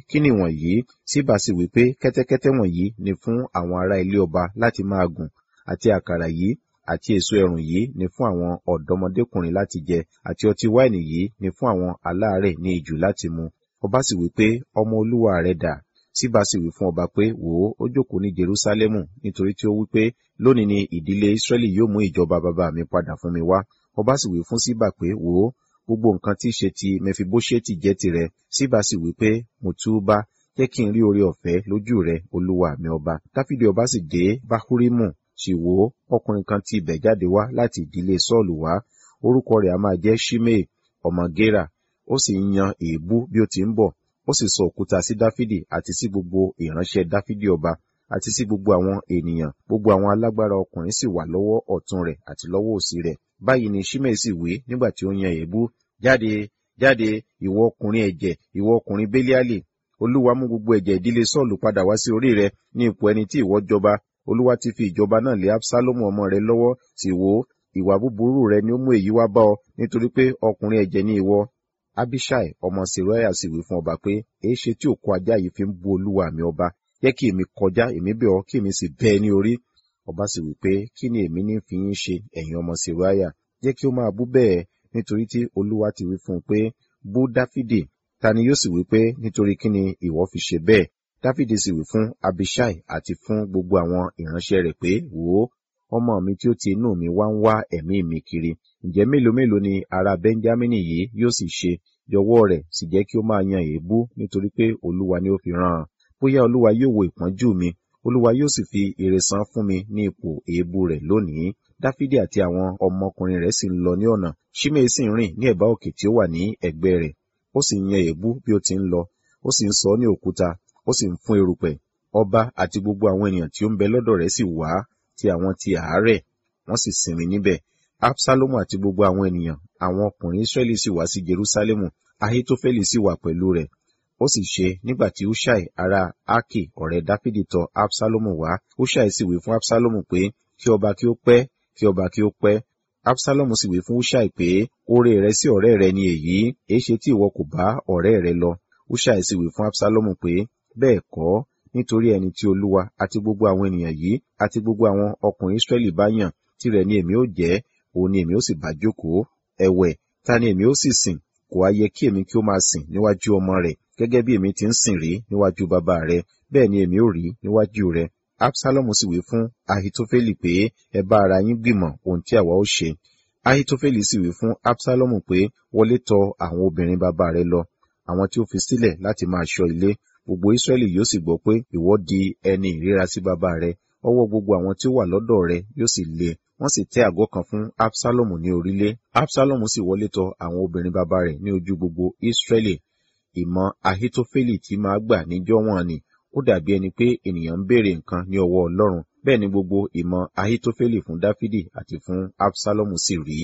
kí ni wọ̀nyí? Síbà sì wí pé, kẹ́tẹ́kẹ́tẹ́ wọ̀nyí ni fún àwọn ará ilé ọba láti máa gùn, àti àkàrà yìí àti èso ẹ̀rùn yìí ni fún àwọn ọ̀dọ́mọdékùnrin láti jẹ, àti ọtí wáìnì yìí ni fún àwọn aláàárẹ̀ ní ijù láti mu. Ọba sì wí pé, ọmọ olúwa rẹ̀ dà? Síbà sì wí fún ọba pé, wò ó, ó jókòó ní Jerúsálẹ́mù, nítorí tí ó wí pé, lónìí ni ìdílé Ísírẹ́lì yóò mú ìjọba bàbá mi padà fún mi wá. Ọba sì wí fún Síbà pé, wò ó, gbogbo nǹkan tí í ṣe ti Mẹfibóṣẹ́tì jẹ́ tirẹ̀. Síbà sì wí pé, mo túúbá, jẹ́ kí n rí oore ọ̀fẹ́ lójú rẹ, olúwa mi ọba. Dáfídì ọba sì dé Báhúrímù, sì wò ó, ọkùnrin kan ti ibẹ̀ jáde wá láti ìdílé Sọ́ọ̀lù wá. Orúkọ rẹ̀ a máa jẹ́ Ṣíméè ọmọ Gérà. Ó sì ń yan èébú bí ó ti ń bọ̀. Ó sì sọ òkúta sí Dáfídì àti sí gbogbo ìránṣẹ́ Dáfídì ọba, àti sí gbogbo àwọn ènìyàn. Gbogbo àwọn alágbára ọkùnrin sì wà lọ́wọ́ ọ̀tún rẹ̀ àti lọ́wọ́ òsì rẹ̀. Báyìí ni Ṣíméè sì wí nígbà tí ó yan èébú, jáde, jáde, ìwọ ọkùnrin ẹ̀jẹ̀, ìwọ ọkùnrin Béliálì. Olúwa mú gbogbo ẹ̀jẹ̀ ìdílé Sọ́ọ̀lù padà wá sí orí rẹ ní ipò ẹni tí ìwọ jọba. Olúwa ti fi ìjọba náà lé Absalomu ọmọ rẹ lọ́wọ́. Sì wò ó, ìwà búburú rẹ ni ó mú èyí wá bá ọ, nítorí pé ọkùnrin ẹ̀jẹ̀ ni ìwọ. Abiṣai ọmọ Seruiah sì wí fún ọba pé, èéṣe tí òkú ajá yìí fi ń bú olúwa mi ọba? Jẹ́ kí èmi kọjá, èmi bẹ̀ ọ́, kí èmi sì bẹ́ ẹ ní orí. Ọba sì wí pé, kí ni èmi ní fi yín ṣe, ẹ̀yin ọmọ Seruiah? Jẹ́ kí ó máa bú bẹ́ẹ̀, nítorí tí Olúwa ti wí fún un pé, bú Dáfídì. Ta ni yóò sì wí pé, nítorí kí ni ìwọ fi ṣe bẹ́ẹ̀? Dáfídì sì wí fún Abiṣai àti fún gbogbo àwọn ìránṣẹ́ rẹ̀ pé, wò ó, ọmọ mi tí ó ti inú mi wá ń wá ẹ̀mí mi kiri. Ǹjẹ́ mélòó mélòó ni ará Bẹ́ńjámínì yìí yóò sì ṣe? Jọ̀wọ́ rẹ̀ sì jẹ́ kí ó máa yan èébú, nítorí pé Olúwa ni ó fi rán an. Bóyá Olúwa yóò wo ìpọ́njú mi, Olúwa yóò sì fi ère san fún mi ní ipò èébú rẹ̀ lónìí. Dáfídì àti àwọn ọmọkùnrin rẹ̀ sì ń lọ ní ọ̀nà. Ṣíméè sì ń rìn ní ẹ̀bá òkè tí ó wà ní ẹ̀gbẹ́ rẹ̀. Ó sì ń yan èébú bí ó ti ń lọ. Ó sì ń sọ ní òkúta, ó sì ń fún erùpẹ̀. Ọba àti gbogbo àwọn ènìyàn tí ó ń bẹ lọ́dọ̀ rẹ̀ sì wá, ti àwọn ti àárẹ̀, wọ́n sì sinmi níbẹ̀. Absalomu àti gbogbo àwọn ènìyàn, àwọn ọkùnrin Israẹli sì wá sí Jerúsálẹ́mù. Ahitofeli sì wà pẹ̀lú rẹ̀. Ó sì ṣe, nígbà tí Huṣai ará Arki ọ̀rẹ́ Dáfídì tọ̀ Absalomu wá, Huṣai sì wí fún Absalomu pé, kí ọba kí ó pẹ́, kí ọba kí ó pẹ́. Absalomu sì wí fún Huṣai pé, oore rẹ sí ọ̀rẹ́ rẹ ni èyí, èéṣe tí ìwọ kò bá ọ̀rẹ́ rẹ lọ? Huṣai sì wí fún Absalomu pé, bẹ́ẹ̀ kọ́, nítorí ẹni tí Olúwa àti gbogbo àwọn ènìyàn yìí àti gbogbo àwọn ọkùnrin Israẹli bá yàn, tirẹ̀ ni èmi ó jẹ́, òun ni èmi ó sì bá jókòó. Ẹ̀wẹ̀, ta ni èmi ó sì sìn? Kò ha yẹ kí èmi kí ó máa sìn níwájú ọmọ rẹ̀, gẹ́gẹ́ bí èmi ti ń sìn rí níwájú bàbá rẹ̀, bẹ́ẹ̀ ni èmi ó rí níwájú rẹ̀. Absalomu sì wí fún Ahitofeli pé, ẹ bá ara yín gbìmọ̀ ohun tí àwa ó ṣe. Ahitofeli sì wí fún Absalomu pé, wọlé tọ̀ àwọn obìnrin bàbá rẹ̀ lọ, àwọn tí ó fi sílẹ̀ láti máa ṣọ́ ilé. Gbogbo Israẹli yóò sì gbọ́ pé ìwọ di ẹni ìríra sí bàbá rẹ̀. Ọwọ́ gbogbo àwọn tí ó wà lọ́dọ̀ rẹ̀ yóò sì le. Wọ́n sì tẹ́ àgọ́ kan fún Absalomu ní orílẹ̀. Absalomu sì wọlé tọ̀ àwọn obìnrin bàbá rẹ̀ ní ojú gbogbo Israẹli. Ìmọ̀ Ahitofeli tí máa gbà níjọ́ wọn ni, ó dàbí ẹni pé ènìyàn ń béèrè nǹkan ní ọwọ́ Ọlọ́run. Bẹ́ẹ̀ ni gbogbo ìmọ̀ Ahitofeli fún Dáfídì àti fún Absalomu sì rí.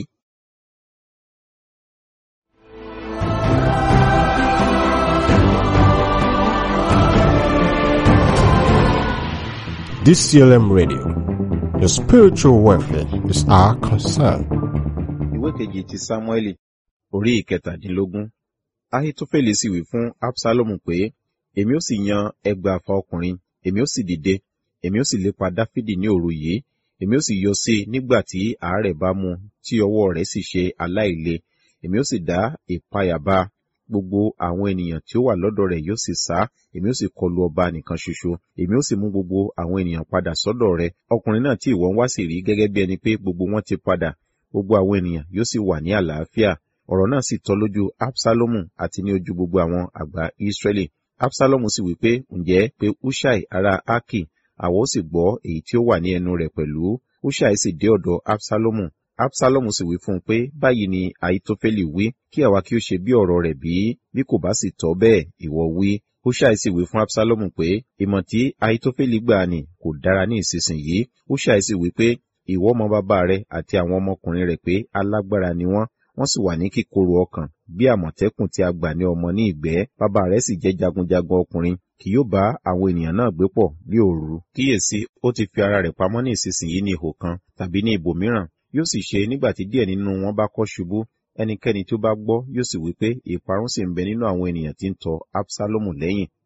DCLM Radio. Your spiritual welfare is our concern. Ìwé kejì ti Sámúẹ́lì, orí ìkẹtàdínlógún. Ahitofeli sì wí fún Absalomu pé, èmi ó sì yan ẹgbàáfà ọkùnrin, èmi ó sì dìde, èmi ó sì lépa Dáfídì ní òru yìí, èmi ó sì yọ sí i nígbà tí àárẹ̀ bá mú, tí ọwọ́ rẹ̀ sì ṣe aláìle, èmi ó sì dá ìpayà bá gbogbo àwọn ènìyàn tí ó wà lọ́dọ̀ rẹ̀ yóò sì sá, èmi ó sì kọlu ọba nìkan ṣoṣo, èmi ó sì mú gbogbo àwọn ènìyàn padà sọ́dọ̀ rẹ̀. Ọkùnrin náà tí ìwọ ń wá sì rí gẹ́gẹ́ bí ẹni pé gbogbo wọn ti padà, gbogbo àwọn ènìyàn yóò sì wà ní àlàáfíà. Ọ̀rọ̀ náà sì tọ́ lójú Absalomu àti ní ojú gbogbo àwọn àgbà Israẹli. Absalomu sì wí pé, ǹjẹ́ pé Huṣai ará Arki, àwa ó sì gbọ́ èyí tí ó wà ní ẹnu rẹ̀ pẹ̀lú. Huṣai sì dé ọ̀dọ̀ Absalomu. Absalomu sì wí fún un pé, báyìí ni Ahitofeli wí, kí àwa kí ó ṣe bí ọ̀rọ̀ rẹ̀ bí kò bá sì tọ́ bẹ́ẹ̀, ìwọ wí. Huṣai sì wí fún Absalomu pé, ìmọ̀ tí Ahitofeli gbà ni kò dára ní ìsinsìnyí. Huṣai sì wí pé, ìwọ mọ bàbá rẹ àti àwọn ọmọkùnrin rẹ̀ pé alágbára ni wọ́n sì wà ní kíkorò ọkàn, bí àmọ̀tẹ́kùn tí a gbà ní ọmọ ní ìgbẹ́. Bàbá rẹ̀ sì jẹ́ jagunjagun ọkùnrin, kì yóò bá àwọn ènìyàn náà gbé pọ̀ ní òru. Kíyèsí, ó ti fi ara rẹ̀ pamọ́ ní ìsinsìnyí ní ihò kan tàbí ní ibòmíràn. Yóò sì ṣe nígbà tí díẹ̀ nínú wọn bá kọ́ ṣubú, ẹnikẹ́ni tí ó bá gbọ́ yóò sì wí pé ìparun sì ń bẹ nínú àwọn ènìyàn tí ń tọ Absalomu lẹ́yìn.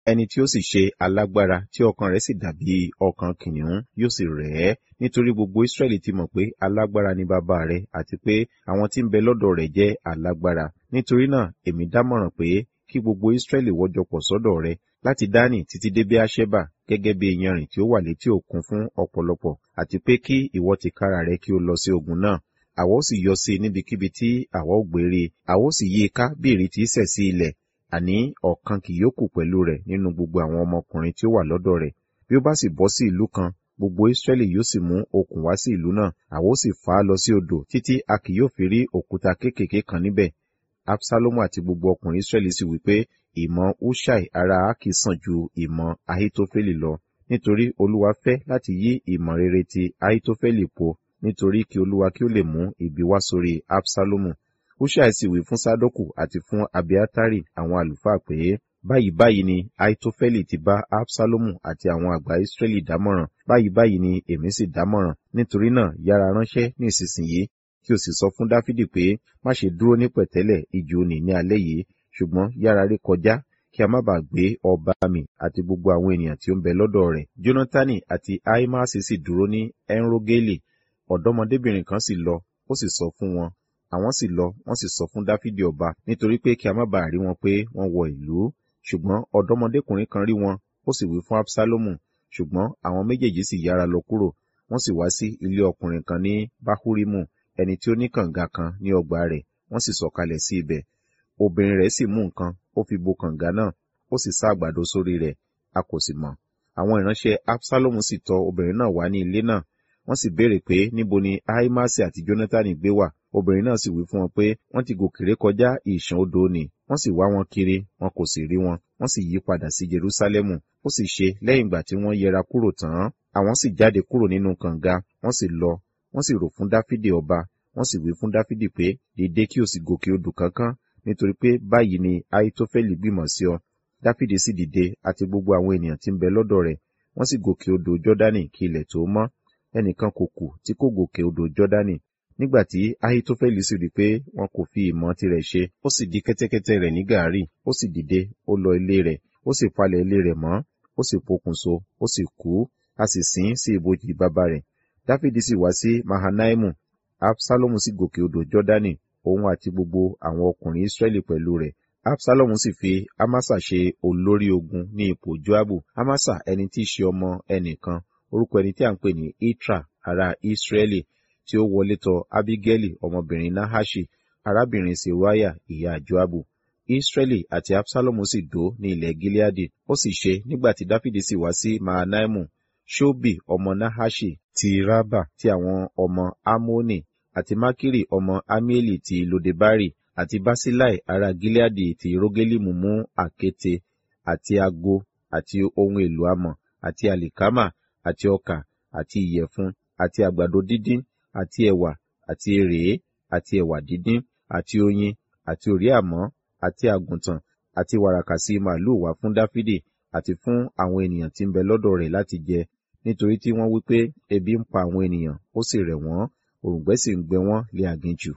ẹni tí ó sì ṣe alágbára tí ọkàn rẹ̀ sì dàbí ọkàn kìnìún yóò sì rẹ̀ ẹ́, nítorí gbogbo Ísírẹ́lì ti mọ̀ pé alágbára ni bàbá rẹ̀ àti pé àwọn tí ń bẹ lọ́dọ̀ rẹ̀ jẹ́ alágbára. Nítorí náà èmi dámọ̀ràn pé kí gbogbo Ísírẹ́lì wọ́jọpọ̀ sọ́dọ̀ rẹ̀ láti Dánì títí dé Beerṣeba gẹ́gẹ́ bí iyanrìn tí ó wà létí òkun fún ọ̀pọ̀lọpọ̀, àti pé kí ìwọ tìkára rẹ kí o lọ sí ogun náà. Àwa ó sì yọ sí i níbikíbi tí àwa ó gbé rí i, àwa ó sì yí i ká bí ìrì tí í sẹ̀ sí ilẹ̀, àní ọ̀kan kì yóò kù pẹ̀lú rẹ̀ nínú gbogbo àwọn ọmọkùnrin tí ó wà lọ́dọ̀ rẹ̀. Bí ó bá sì bọ́ sí ìlú kan, gbogbo Ísírẹ́lì yóò sì mú okùn wá sí ìlú náà, àwa ó sì fà á lọ sí odò títí a kì yóò fi rí òkúta kéékèèké kan níbẹ̀. Absalomu àti gbogbo ọkùnrin Ísírẹ́lì sì wí pé ìmọ̀ Huṣai ará Arki sàn ju ìmọ̀ Ahitofeli lọ, nítorí Olúwa fẹ́ láti yí ìmọ̀ rere ti Ahitofeli po, nítorí kí Olúwa kí ó lè mú ibi wá sórí Absalomu. Huṣai sì wí fún Sadoku àti fún Abiatari àwọn àlùfáà pé, báyìí ni Ahitofeli ti bá Absalomu àti àwọn àgbà Ísírẹ́lì dámọ̀ràn, báyìí ni èmi sì dámọ̀ràn. Nítorí náà yára ránṣẹ́ ní ìsinsìnyí, kí o sì sọ fún Dáfídì pé, má ṣe dúró ní pẹ̀tẹ́lẹ̀ ijù òní ní alẹ́ yìí, ṣùgbọ́n yára ré kọjá, kí a má bàa gbé ọba mì àti gbogbo àwọn ènìyàn tí ó ń bẹ lọ́dọ̀ rẹ̀. Jónátánì àti Ahimaasi sì dúró ní Enrogeli. Ọ̀dọ́mọdébìnrin kan sì lọ, ó sì sọ fún wọn. Àwọn sì lọ, wọ́n sì sọ fún Dáfídì ọba, nítorí pé kí a má bàa rí wọn pé wọ́n wọ ìlú. Ṣùgbọ́n ọ̀dọ́mọdékùnrin kan rí wọn, ó sì wí fún Absalomu. Ṣùgbọ́n àwọn méjèèjì sì yára lọ kúrò, wọ́n sì wá sí ilé ọkùnrin kan ní Bahurimu, ẹni tí ó ní kànga kan ní ọgbà rẹ̀, wọ́n sì sọ̀kalẹ̀ sí ibẹ̀. Obìnrin rẹ̀ sì mú nǹkan, ó fi bo kànga náà, ó sì sá àgbàdo sórí rẹ̀, a kò sì mọ̀. Àwọn ìránṣẹ́ Absalomu sì tọ obìnrin náà wá ní ilé náà, wọ́n sì béèrè pé níbo ni Ahimaasi àti Jónátánì gbé wà. Obìnrin náà sì wí fún wọn pé wọ́n ti gòkè kọjá ìṣàn odò nì, wọ́n sì wá wọn kiri, wọn kò sì rí wọn, wọ́n sì yí padà sí Jerúsálẹ́mù. Ó sì ṣe lẹ́yìn ìgbà tí wọ́n yẹra kúrò tán, àwọn sì jáde kúrò nínú kànga, wọ́n sì lọ, wọ́n sì rò fún Dáfídì ọba, wọ́n sì wí fún Dáfídì pé dìde kí o sì gòkè odò kánkán, nítorí pé báyìí ni Ahitofeli gbìmọ̀ sí ọ. Dáfídì sì dìde àti gbogbo àwọn ènìyàn tí ń bẹ lọ́dọ̀ rẹ̀, wọ́n sì gòkè odò Jọ́dánì kí ilẹ̀ tó mọ́. Ẹnìkan kò kù tí kò gòkè odò Jọ́dánì. Nígbà tí Ahitofeli sì rí pé wọn kò fi ìmọ̀ tirẹ̀ ṣe, ó sì di kẹ́tẹ́kẹ́tẹ́ rẹ̀ ní gàárì, ó sì dìde, ó lọ ilé rẹ̀, ó sì palẹ̀ ilé rẹ̀ mọ́, ó sì pokùnso, ó sì kú, a sì sìn sí ibojì bàbá rẹ̀. Dáfídì sì wá sí Mahanaimu. Absalomu sì gòkè odò Jọ́dánì, òun àti gbogbo àwọn ọkùnrin Ísírẹ́lì pẹ̀lú rẹ̀. Absalomu sì fi Amasa ṣe olórí ogun ní ipò Joabu. Amasa ẹni tí í ṣe ọmọ ẹnìkan, orúkọ ẹni tí a ń pè ní Itra ará Ísírẹ́lì, tí ó wọlé tọ̀ Abigaili ọmọbìnrin Nahaṣi, arábìnrin Seruiah ìyá Joabu. Ísírẹ́lì àti Absalomu sì dó ní ilẹ̀ Gileadi. Ó sì ṣe nígbà tí Dáfídì sì wá sí Mahanaimu, Ṣobi ọmọ Nahaṣi ti Raba ti àwọn ọmọ Ammoni, àti Makiri ọmọ Amieli ti Lodebari, àti Basilai ará Gileadi ti Rogelimu mú àkéte, àti ago, àti ohun èlò amọ̀, àti àlìkámà, àti ọkà, àti ìyẹ̀fun, àti àgbàdo dídín, àti ẹ̀wà, àti rèé, àti ẹ̀wà dídín, àti oyin, àti òrí-àmọ́, àti àgùntàn, àti wàràkàsí màlúù wá fún Dáfídì, àti fún àwọn ènìyàn tí ń bẹ lọ́dọ̀ rẹ̀ láti jẹ, nítorí tí wọ́n wí pé ebi ń pa àwọn ènìyàn, ó sì rẹ̀ wọ́n, òrùngbẹ sì ń gbẹ wọ́n lé aginjù.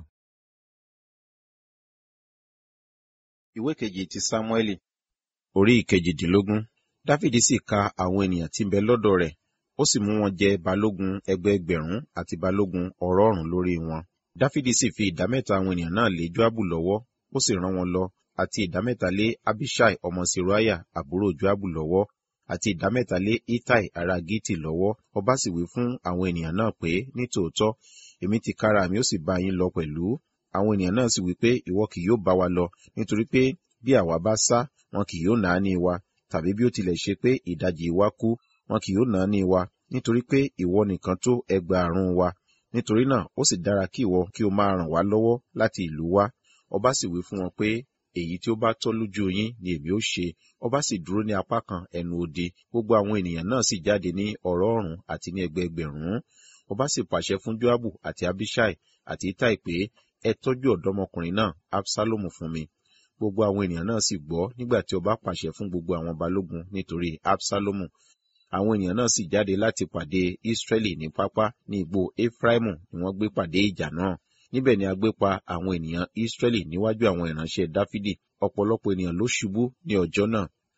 Ìwé kejì ti Sámúẹ́lì, orí ìkejìdínlógún. Dáfídì sì ka àwọn ènìyàn tí ń bẹ lọ́dọ̀ rẹ̀, ó sì mú wọn jẹ balógun ẹgbẹẹgbẹ̀rún àti balógun ọ̀rọ̀ọ̀rún lórí wọn. Dáfídì sì fi ìdámẹ́ta àwọn ènìyàn náà lé Joabu lọ́wọ́, ó sì rán wọn lọ, àti ìdámẹ́ta lé Abiṣai ọmọ Seruiah àbúrò Joabu lọ́wọ́, àti ìdámẹ́ta lé Ittai ará Giti lọ́wọ́. Ọba sì wí fún àwọn ènìyàn náà pé, nítòótọ́, èmi tìkára mi ó sì bá yín lọ pẹ̀lú. Àwọn ènìyàn náà sì wí pé, ìwọ kì yóò bá wa lọ, nítorí pé bí àwa bá sá, wọn kì yóò náání wa, tàbí bí ó tilẹ̀ ṣe pé ìdajì wa kú, wọn kì yóò náání wa, nítorí pé ìwọ nìkan tó 1,000 wa. Nítorí náà ó sì dára kí ìwọ kí o máa ràn wá lọ́wọ́ láti ìlú wa. Ọba sì wí fún wọn pé, èyí tí ó bá tọ́ lójú yín ni èmi ó ṣe. Ọba sì dúró ní apá kan ẹnu odi, gbogbo àwọn ènìyàn náà sì jáde ní ọ̀rọ̀ọ̀rún àti ní ẹgbẹẹgbẹ̀rún. Ọba sì pàṣẹ fún Joabu àti Abiṣai àti Ittai pé, ẹ tọ́jú ọ̀dọ́mọkùnrin náà Absalomu fún mi. Gbogbo àwọn ènìyàn náà sì gbọ́ nígbà tí ọba pàṣẹ fún gbogbo àwọn balógun nítorí Absalomu. Àwọn ènìyàn náà sì jáde láti pàdé Ísírẹ́lì ní pápá ní igbó Efraimu ni wọ́n gbé pàdé ìjà náà. Níbẹ̀ ni a gbé pa àwọn ènìyàn Ísírẹ́lì níwájú àwọn ìránṣẹ́ Dáfídì. Ọ̀pọ̀lọpọ̀ ènìyàn ló ṣubú ní ọjọ́ náà.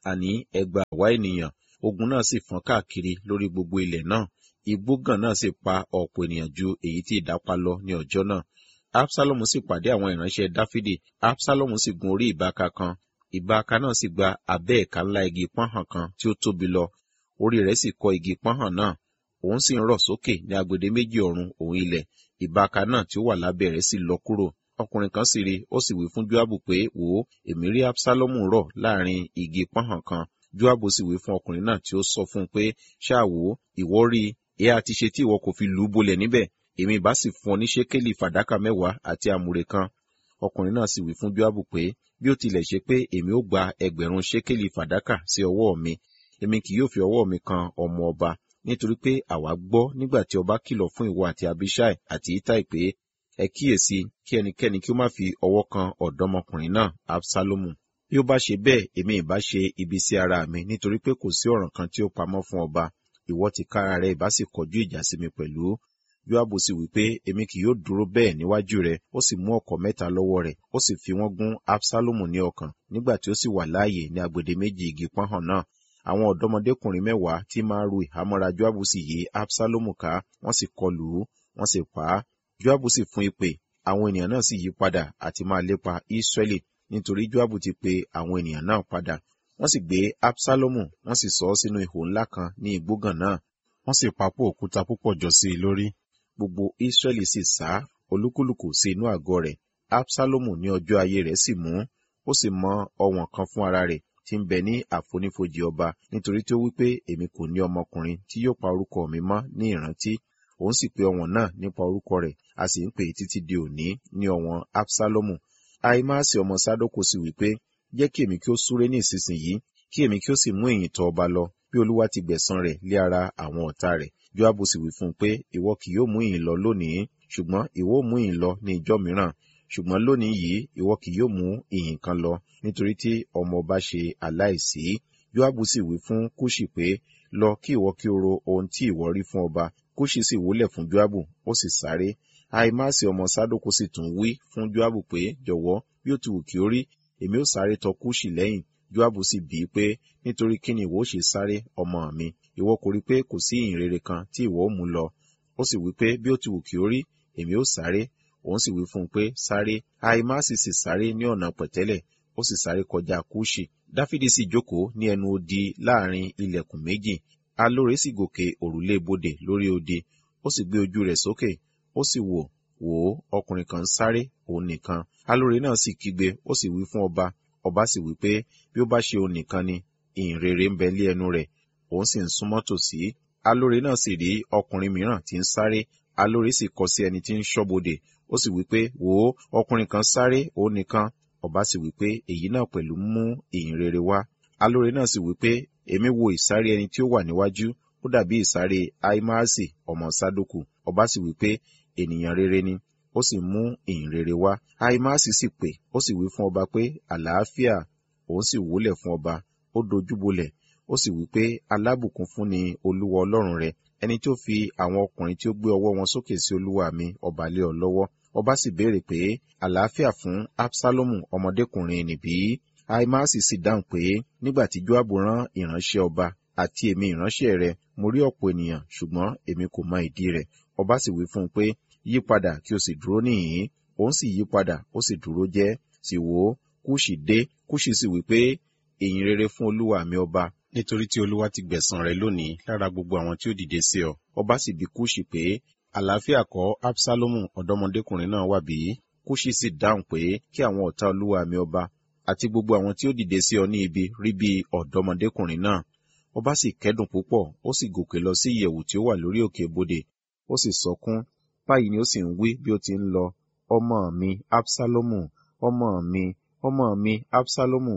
àní ẹgbàá ènìyàn. Ogun náà sì fọ́n káàkiri lórí gbogbo ilẹ̀ náà. Igbógàn náà sì pa ọ̀pọ̀ ènìyàn ju èyí tí idà pa lọ ní ọjọ́ náà. Absalomu sì pàdé àwọn ìránṣẹ́ Dáfídì. Absalomu sì gun orí ìbáka kan. Ìbáka náà sì gba abẹ́ ẹ̀ka ńlá igi pọ́nhàn kan tí ó tóbi lọ. Orí rẹ̀ sì kọ igi pọ́nhàn náà. Òun sì ń rọ̀ sókè ní agbede méjì ọ̀run òun ilẹ̀. Ìbáka náà tí ó wà lábẹ́ rẹ̀ sì lọ kúrò. Ọkùnrin kan sì rí, ó sì wí fún Joabu pé, wò ó, èmi rí Absalomu rọ̀ láàrin igi pọ́nhàn kan. Joabu sì wí fún ọkùnrin náà tí ó sọ fún un pé, ṣáà wò ó, ìwọ rí i, èé àti ṣe tí ìwọ kò fi lù ú bolẹ̀ níbẹ̀? Èmi ìbá sì fún ọ ní ṣékélì fàdákà 10 àti àmùrè kan. Ọkùnrin náà sì wí fún Joabu pé, bí ó tilẹ̀ ṣe pé èmi ó gba 1000 ṣékélì fàdákà sí ọwọ́ mi, èmi kì yóò fi ọwọ́ mi kan ọmọ ọba, nítorí pé àwa gbọ́ nígbà tí ọba kìlọ̀ fún ìwọ àti Abiṣai àti Itai pé, ẹ kíyèsí kí ẹnikẹ́ni kí ó má fi ọwọ́ kan ọ̀dọ́mọkùnrin náà, Absalomu. Bí ó bá ṣe bẹ́ẹ̀, èmi ìbá ṣe ibi sí ara mi, nítorí pé kò sí ọ̀ràn kan tí ó pamọ́ fún ọba. Ìwọ tìkára rẹ ìbá sì kọjú ìjà sí mi pẹ̀lú. Joabu sì wí pé, èmi kì yóò dúró bẹ́ẹ̀ níwájú rẹ̀. Ó sì mú ọ̀kọ̀ 3 lọ́wọ́ rẹ̀, ó sì fi wọ́n gún Absalomu ní ọkàn, nígbà tí ó sì wà láàyè ní agbede méjì igi pọ́nhàn náà. Àwọn ọ̀dọ́mọdékùnrin 10 tí máa ru ìhámọ́ra Joabu sì yí Absalomu ká, wọ́n sì kọlù ú, wọ́n sì pa á. Joabu sì fún ìpè, àwọn ènìyàn náà sì yí padà àti máa lépa Israẹli, nítorí Joabu ti pe àwọn ènìyàn náà padà. Wọ́n sì gbé Absalomu, wọ́n sì sọ ọ́ sínú ihò ńlá kan ní igbógàn náà. Wọ́n sì papò òkúta púpọ̀ jọ sí i lórí. Gbogbo Israẹli sì sá olúkúlùkù sí inú àgọ́ rẹ̀. Absalomu ní ọjọ́ ayé rẹ̀ sì mú, ó sì mọ ọ̀wọ̀n kan fún ara rẹ̀ tí ń bẹ ní àfonífojì ọba, nítorí tí ó wí pé èmi kò ní ọmọkùnrin tí yóò pa orúkọ mi mọ́ ní ìrántí. Òun sì pe ọ̀wọ̀n náà nípa orúkọ rẹ̀, a sì ń pè títí di òní ní ọ̀wọ̀n Absalomu. Ahimaasi ọmọ Sadoku sì wí pé, jẹ́ kí èmi kí ó súré ní ìsinsìnyí, kí èmi kí ó sì mú ìyìn tọ̀ ọba lọ, bí Olúwa ti gbẹ̀san rẹ̀ lé ara àwọn ọ̀tá rẹ̀. Joabu sì wí fún un pé, ìwọ kì yóò mú ìyìn lọ lónìí, ṣùgbọ́n ìwọ ó mú ìyìn lọ ní ijọ́ mìíràn. Ṣùgbọ́n lónìí yìí ìwọ kì yóò mú ìyìn kan lọ, nítorí tí ọmọ ọba ṣe aláìsí. Joabu sì wí fún Kuṣi pé, lọ kí ìwọ kí o ro ohun tí ìwọ rí fún ọba. Kuṣi sì wólẹ̀ fún Joabu, ó sì sáré. Ahimaasi ọmọ Sadoku sì tún wí fún Joabu pé, jọ̀wọ́, bí ó ti wù kí ó rí, èmi ó sáré tọ Kuṣi lẹ́yìn. Joabu sì bí i pé, nítorí kí ni ìwọ ó ṣe sáré, ọmọ mi? Ìwọ kò rí pé kò sí ìyìn rere kan tí ìwọ ó mú lọ? Ó sì wí pé, bí ó ti wù kí ó rí, èmi ó sáré. Òun sì wí fún un pé, sáré. Ahimaasi sì sáré ní ọ̀nà pẹ̀tẹ́lẹ̀, ó sì sáré kọjá Kuṣi. Dáfídì sì jókòó ní ẹnu odi láàrin ilẹ̀kùn méjì. Alóre sì gòkè òrùlé bodè lórí odi, ó sì gbé ojú rẹ̀ sókè, ó sì wò ó, ọkùnrin kan ń sáré, òun nìkan. Alóre náà sì kígbe, ó sì wí fún ọba. Ọba sì wí pé, bí ó bá ṣe òun nìkan ni, ìyìn rere ń bẹ lé ẹnu rẹ̀. Òun sì ń súnmọ́ tòsí. Alóre náà sì rí ọkùnrin mìíràn tí ń sáré. Alóre sì kọ sí ẹni tí ń ṣọ́bodè, ó sì wí pé, wò ó, ọkùnrin kan sáré, òun nìkan. Ọba sì wí pé, èyí náà pẹ̀lú mú ìyìn rere wá. Alóre náà sì wí pé, èmi wo ìsáré ẹni tí ó wà níwájú, ó dàbí ìsáré Ahimaasi ọmọ Sadoku. Ọba sì wí pé, ènìyàn rere ni, ó sì mú ìyìn rere wá. Ahimaasi sì pè, ó sì wí fún ọba pé, àlàáfíà. Òun sì wólẹ̀ fún ọba, ó dojúbolẹ̀, ó sì wí pé, alábùkún fún ni Olúwa Ọlọ́run rẹ, ẹni tí ó fi àwọn ọkùnrin tí ó gbé ọwọ́ wọn sókè sí olúwa mi ọba lé ọ lọ́wọ́. Ọba sì béèrè pé, àlàáfíà fún Absalomu ọmọdékùnrin nìbí? Ahimaasi sì dáhùn pé, nígbà tí Joabu rán ìránṣẹ́ ọba àti èmi ìránṣẹ́ rẹ, mo rí ọ̀pọ̀ ènìyàn, ṣùgbọ́n èmi kò mọ ìdí rẹ̀. Ọba sì wí fún un pé, yí padà kí o sì dúró níhìn-ín. Òun sì yí padà, ó sì dúró jẹ́. Sì wò ó, Kuṣi dé. Kuṣi sì wí pé, ìyìn rere fún olúwa mi ọba, nítorí tí Olúwa ti gbẹ̀san rẹ lónìí lára gbogbo àwọn tí ó dìde sí ọ. Ọba sì bi Kuṣi pé, àlàáfíà kọ́ Absalomu ọ̀dọ́mọdékùnrin náà wà bí? Kuṣi sì dáhùn pé, kí àwọn ọ̀tá olúwa mi ọba àti gbogbo àwọn tí ó dìde sí ọ ní ibi rí bí ọ̀dọ́mọdékùnrin náà. Ọba sì kẹ́dùn púpọ̀, ó sì gòkè lọ sí ìyẹ̀wù tí ó wà lórí òkè bodè, ó sì sọkún. Báyìí ni ó sì ń wí bí ó ti ń lọ, ọmọ mi Absalomu, ọmọ mi, ọmọ mi Absalomu,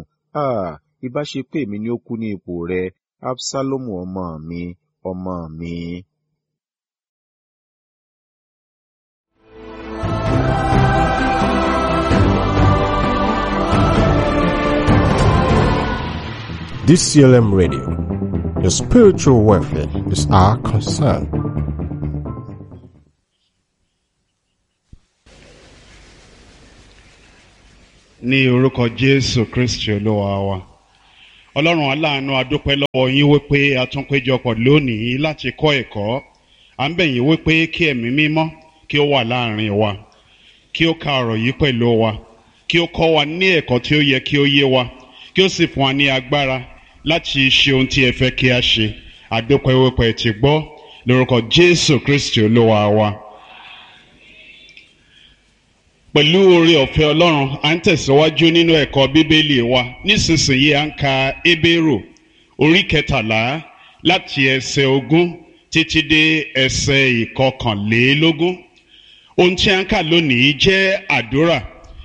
ìbá ṣe pé èmi ni ó kú ní ipò rẹ, Absalomu ọmọ mi, ọmọ mi. DCLM Radio. Your spiritual welfare is our concern. Ní orúkọ Jésù Kristi Olúwa wa, Ọlọ́run aláàánú, a dúpẹ́ lọ́wọ́ yín wípé a tún péjọpọ̀ lónìí láti kọ́ ẹ̀kọ́. À ń bẹ̀ yín wípé kí ẹ̀mí mímọ́ kí ó wà láàrin wa, kí ó ka ọ̀rọ̀ yìí pẹ̀lú wa, kí ó kọ́ wa ní ẹ̀kọ́ tí ó yẹ kí ó yé wa, kí ó sì fún wa ní agbára láti ṣe ohun tí ẹ fẹ́ kí a ṣe. A dúpẹ́ wípé ẹ ti gbọ́ lórúkọ Jésù Kristi Olúwa wa. Pẹ̀lú oore ọ̀fẹ́ Ọlọ́run, à ń tẹ̀síwájú nínú ẹ̀kọ́ Bíbélì wa. Nísinsìnyí à ń ka Hébérù orí 13 láti ẹsẹ̀ 20 títí dé ẹsẹ̀ 21. Ohun tí à ń kà lónìí jẹ́ àdúrà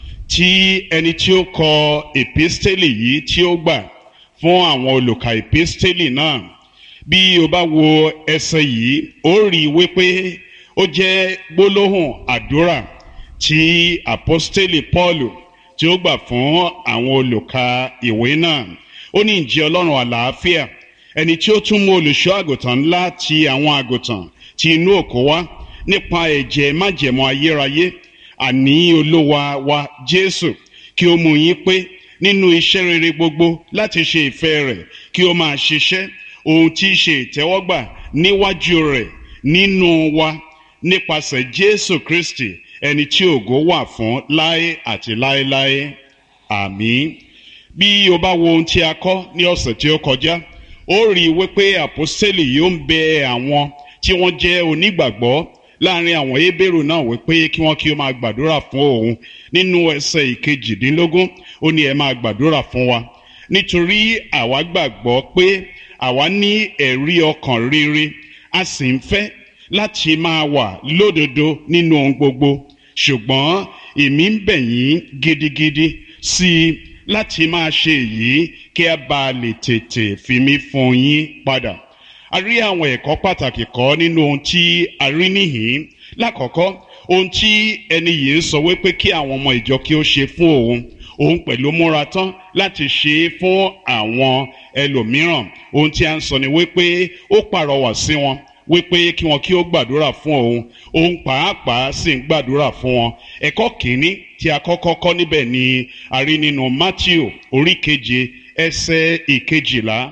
tí ẹni tí ó kọ èpístélì yìí tí ó gbà fún àwọn olùkà èpístélì náà. Bí o bá wo ẹsẹ̀ yìí, ó rí wípé ó jẹ́ gbólóhùn àdúrà tí àpọ́stélì Pọ́ọ̀lù tí ó gbà fún àwọn olùkà ìwé náà. Ó ní, ǹjẹ́ Ọlọ́run àlàáfíà, ẹni tí ó tún mú olùṣọ́ àgùntàn ńlá ti àwọn àgùntàn tí inú òkú wá nípa ẹ̀jẹ̀ májẹ̀mú ayérayé, àní Olúwa wa Jésù, kí ó mú yín pé nínú iṣẹ́ rere gbogbo láti ṣe ìfẹ́ rẹ̀, kí ó máa ṣiṣẹ́ ohun tí í ṣe ìtẹ́wọ́gbà níwájú rẹ̀ nínú wa nípasẹ̀ Jésù Kristi, ẹni tí ògo wà fún láé àti láéláé. Àmín. Bí o bá wo ohun tí a kọ́ ní ọ̀sẹ̀ tí ó kọjá, ó rí wípé àpọ́stélì yìí ó ń bẹ àwọn tí wọ́n jẹ́ onígbàgbọ́ láàrin àwọn Hébérù náà wípé kí wọ́n kí ó máa gbàdúrà fún òun. Nínú ẹsẹ̀ 22, ó ní, ẹ máa gbàdúrà fún wa, nítorí àwa gbàgbọ́ pé àwa ní ẹ̀rí ọkàn rere, a sì ń fẹ́ láti máa wà lódodo nínú ohun gbogbo. Ṣùgbọ́n èmi ń bẹ̀ yín gidigidi sí i láti máa ṣe èyí kí a bá lè tètè fi mí fún yín padà. A rí àwọn ẹ̀kọ́ pàtàkì kọ́ nínú ohun tí a rí níhìn-ín. Lákọ̀ọ́kọ́, ohun tí ẹni yìí ń sọ wípé kí àwọn ọmọ ìjọ kí ó ṣe fún òun pẹ̀lú múra tán láti ṣe é fún àwọn ẹlòmíràn. Ohun tí a ń sọ ni wípé ó pàrọwà sí wọn wípé kí wọn kí ó gbàdúrà fún òun pàápàá sì ń gbàdúrà fún wọn. Ẹ̀kọ́ kìíní tí a kọ́kọ́ kọ́ níbẹ̀ ni a rí nínú Mátíù orí 7 ẹsẹ̀ 12.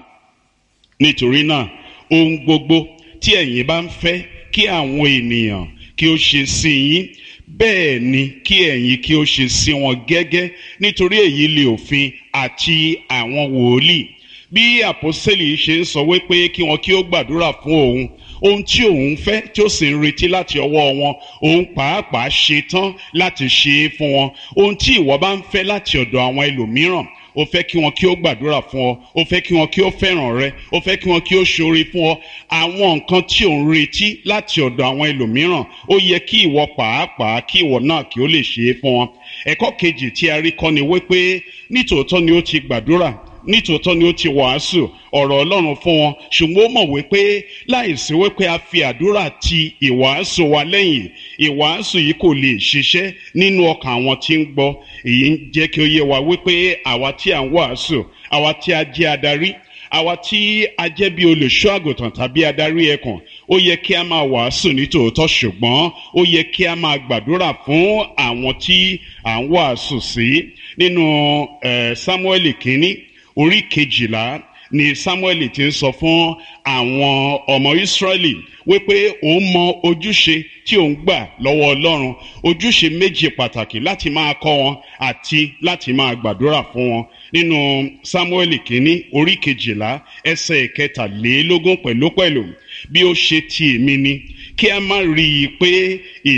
Nítorí náà, ohun gbogbo tí ẹ̀yin bá ń fẹ́ kí àwọn ènìyàn kí ó ṣe sí yín, bẹ́ẹ̀ ni kí ẹ̀yin kí ó ṣe sí wọn gẹ́gẹ́, nítorí èyí lè òfin àti àwọn wòlíì. Bí àpọ́stélì ṣe ń sọ wípé kí wọn kí ó gbàdúrà fún ohun tí òun fẹ́ tí ó sì ń retí láti ọwọ́ wọn, òun pàápàá ṣe tán láti ṣe é fún wọn. Ohun tí ìwọ bá ń fẹ́ láti ọ̀dọ̀ àwọn ẹlòmíràn, ó fẹ́ kí wọn kí ó gbàdúrà fún ọ, ó fẹ́ kí wọn kí ó fẹ́ràn rẹ, ó fẹ́ kí wọn kí ó ṣoore fún ọ. Àwọn nǹkan tí ò ń retí láti ọ̀dọ̀ àwọn ẹlòmíràn, ó yẹ kí ìwọ pàápàá kí ìwọ náà kí ó lè ṣe é fún wọn. Ẹ̀kọ́ kejì tí a rí kọ́ ni wípé nítòótọ́ ni ó ti gbàdúrà, nítòótọ́ ni ó ti wàásù ọ̀rọ̀ Ọlọ́run fún wọn, ṣùgbọ́n ó mọ̀ wípé láìsí wípé a fi àdúrà ti ìwàásù wa lẹ́yìn, ìwàásù yìí kò lè ṣiṣẹ́ nínú ọkàn àwọn tí ń gbọ́. Èyí ń jẹ́ kí ó yé wa wípé àwa tí à ń wàásù, àwa tí a jẹ́ adarí, àwa tí a jẹ́ bí olùṣọ́ àgùntàn tàbí adarí ẹkùn, ó yẹ kí a máa wàásù nítòótọ́, ṣùgbọ́n ó yẹ kí a máa gbàdúrà fún àwọn tí à ń wàásù sí. Nínú Sámúẹ́lì kínní orí 12 ni Sámúẹ́lì ti ń sọ fún àwọn ọmọ Ísírẹ́lì wípé òun mọ ojúṣe tí òun gbà lọ́wọ́ Ọlọ́run, ojúṣe méjì pàtàkì láti máa kọ́ wọn àti láti máa gbàdúrà fún wọn. Nínú Sámúẹ́lì kínní orí 12 ẹsẹ̀ 23 pẹ̀lúpẹ̀lú, bí ó ṣe ti èmi ni, kí a má rí i pé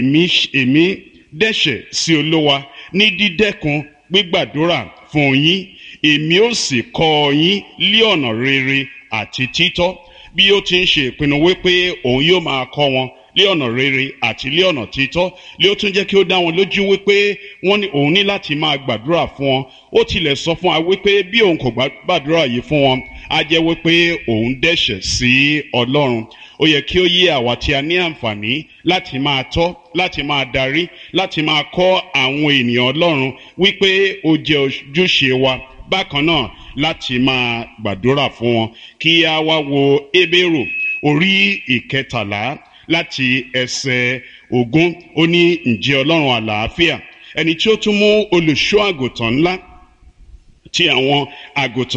èmi dẹ́ṣẹ̀ sí Olúwa ní dídẹ́kun gbígbàdúrà fún yín, èmi ó sì kọ́ yín lí ọ̀nà rere àti títọ́. Bí ó ti ń ṣe ìpinnu wípé òun yóò máa kọ́ wọn lí ọ̀nà rere àti lí ọ̀nà títọ́, lé ó tún jẹ́ kí ó dá wọn lójú wípé òun ní láti máa gbàdúrà fún wọn. Ó tilẹ̀ sọ fún wa wípé bí òun kò gbàdúrà yìí fún wọn, á jẹ́ wípé òun dẹ́ṣẹ̀ sí Ọlọ́run. Ó yẹ kí ó yé àwa tí a ní àǹfààní láti máa tọ́, láti máa darí, láti máa kọ́ àwọn ènìyàn Ọlọ́run wípé ó jẹ́ ojúṣe wa bákan náà láti máa gbàdúrà fún wọn. Kí a wá wo Hébérù orí 13 láti ẹsẹ̀ 20. Ó ní, ǹjẹ́ Ọlọ́run àlàáfíà, ẹni tí ó tún mú olùṣọ́ àgùntàn ńlá ti àwọn àgùntàn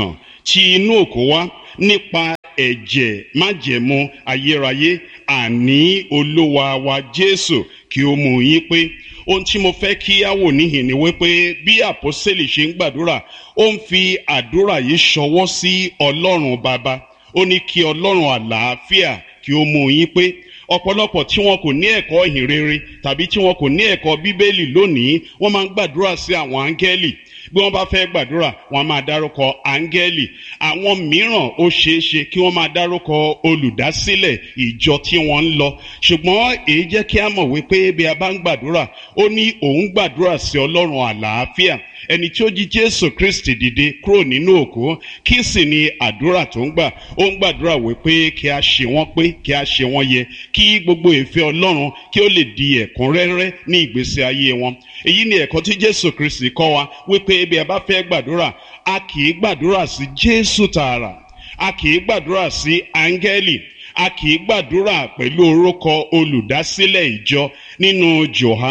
ti inú òkú wá nípa ẹ̀jẹ̀ májẹ̀mú ayérayé, àní olúwa wa Jésù, kí ó mú yín pé. Ohun tí mo fẹ́ kí á wò níhìn ni wípé bí àpọ́sítélì ṣe ń gbàdúrà, ó ń fi àdúrà yìí ṣọwọ́ sí Ọlọ́run Baba. Ó ní kí Ọlọ́run àlàáfíà kí ó mú yín pé. Ọ̀pọ̀lọpọ̀ tí wọn kò ní ẹ̀kọ́ ìhìnrere tàbí tí wọn kò ní ẹ̀kọ́ Bíbélì lónìí, wọ́n máa ń gbàdúrà sí àwọn áńgẹ́lì. Bí wọ́n bá fẹ́ gbàdúrà, wọ́n máa dárúkọ áńgẹ́lì. Àwọn mìíràn ó ṣeéṣe kí wọ́n máa dárúkọ olùdásílẹ̀ ìjọ tí wọ́n ń lọ. Ṣùgbọ́n èyí jẹ́ kí a mọ̀ wípé bí a bá ń gbàdúrà, ó ní òun gbàdúrà sí Ọlọ́run àlàáfíà, ẹni tí ó jí Jésù Kristi dìde kúrò nínú òkú. Kí sì ni àdúrà tó ń gbà? Ó ń gbàdúrà wípé kí a ṣe wọ́n pé, kí a ṣe wọ́n yẹ, kí gbogbo ìfẹ́ Ọlọ́run kí ó lè di ẹ̀kúnrẹ́rẹ́ ní ìgbésí ayé wọn. Èyí ni ẹ̀kọ́ tí Jésù Kristi kọ́ wa, wípé bí a bá fẹ́ gbàdúrà, a kì í gbàdúrà sí Jésù tààrà, a kì í gbàdúrà sí áńgẹ́lì, a kì í gbàdúrà pẹ̀lú orúkọ olùdásílẹ̀ ìjọ. Nínú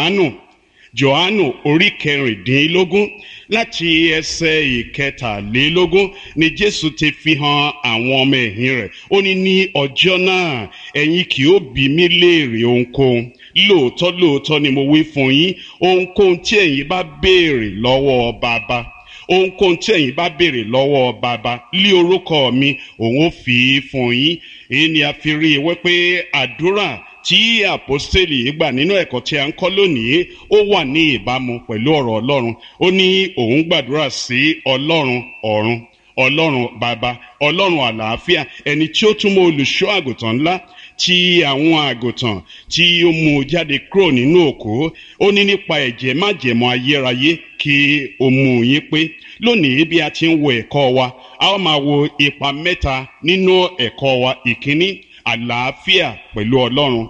Jòhánù orí 16 láti ẹsẹ̀ 17 ni Jésù ti fi hàn àwọn ọmọ ẹ̀yìn rẹ̀. Ó ní ọjọ́ náà ẹ̀yin kì ó bi mí léèrè ohunkóhun. Lóòótọ́ ni mo wí fún yín, ohunkóhun tí ẹ̀yin bá béèrè lọ́wọ́ Baba, ohunkóhun tí ẹ̀yin bá béèrè lọ́wọ́ Baba lí orúkọ mi, òun ó fi fún yín. Èyí ni a fi rí i wípé àdúrà tí àpọ́sítélì gbà nínú ẹ̀kọ́ tí a ń kọ́ lónìí, ó wà ní ìbámu pẹ̀lú ọ̀rọ̀ Ọlọ́run. Ó ní òun gbàdúrà sí Ọlọ́run ọ̀run, Ọlọ́run Baba, Ọlọ́run àlàáfíà, ẹni tí ó tún mọ olùṣọ́ àgùntàn ńlá tí àwọn àgùntàn tí ó mú jáde kúrò nínú òkú. Ó ní nípa ẹ̀jẹ̀ májẹ̀mú ayérayé kí ó mú yín pé. Lónìí bí a ti ń wo ẹ̀kọ́ wa, a ó máa wo ipa mẹ́ta nínú ẹ̀kọ́ wa. Ìkíní, àlàáfíà pẹ̀lú Ọlọ́run.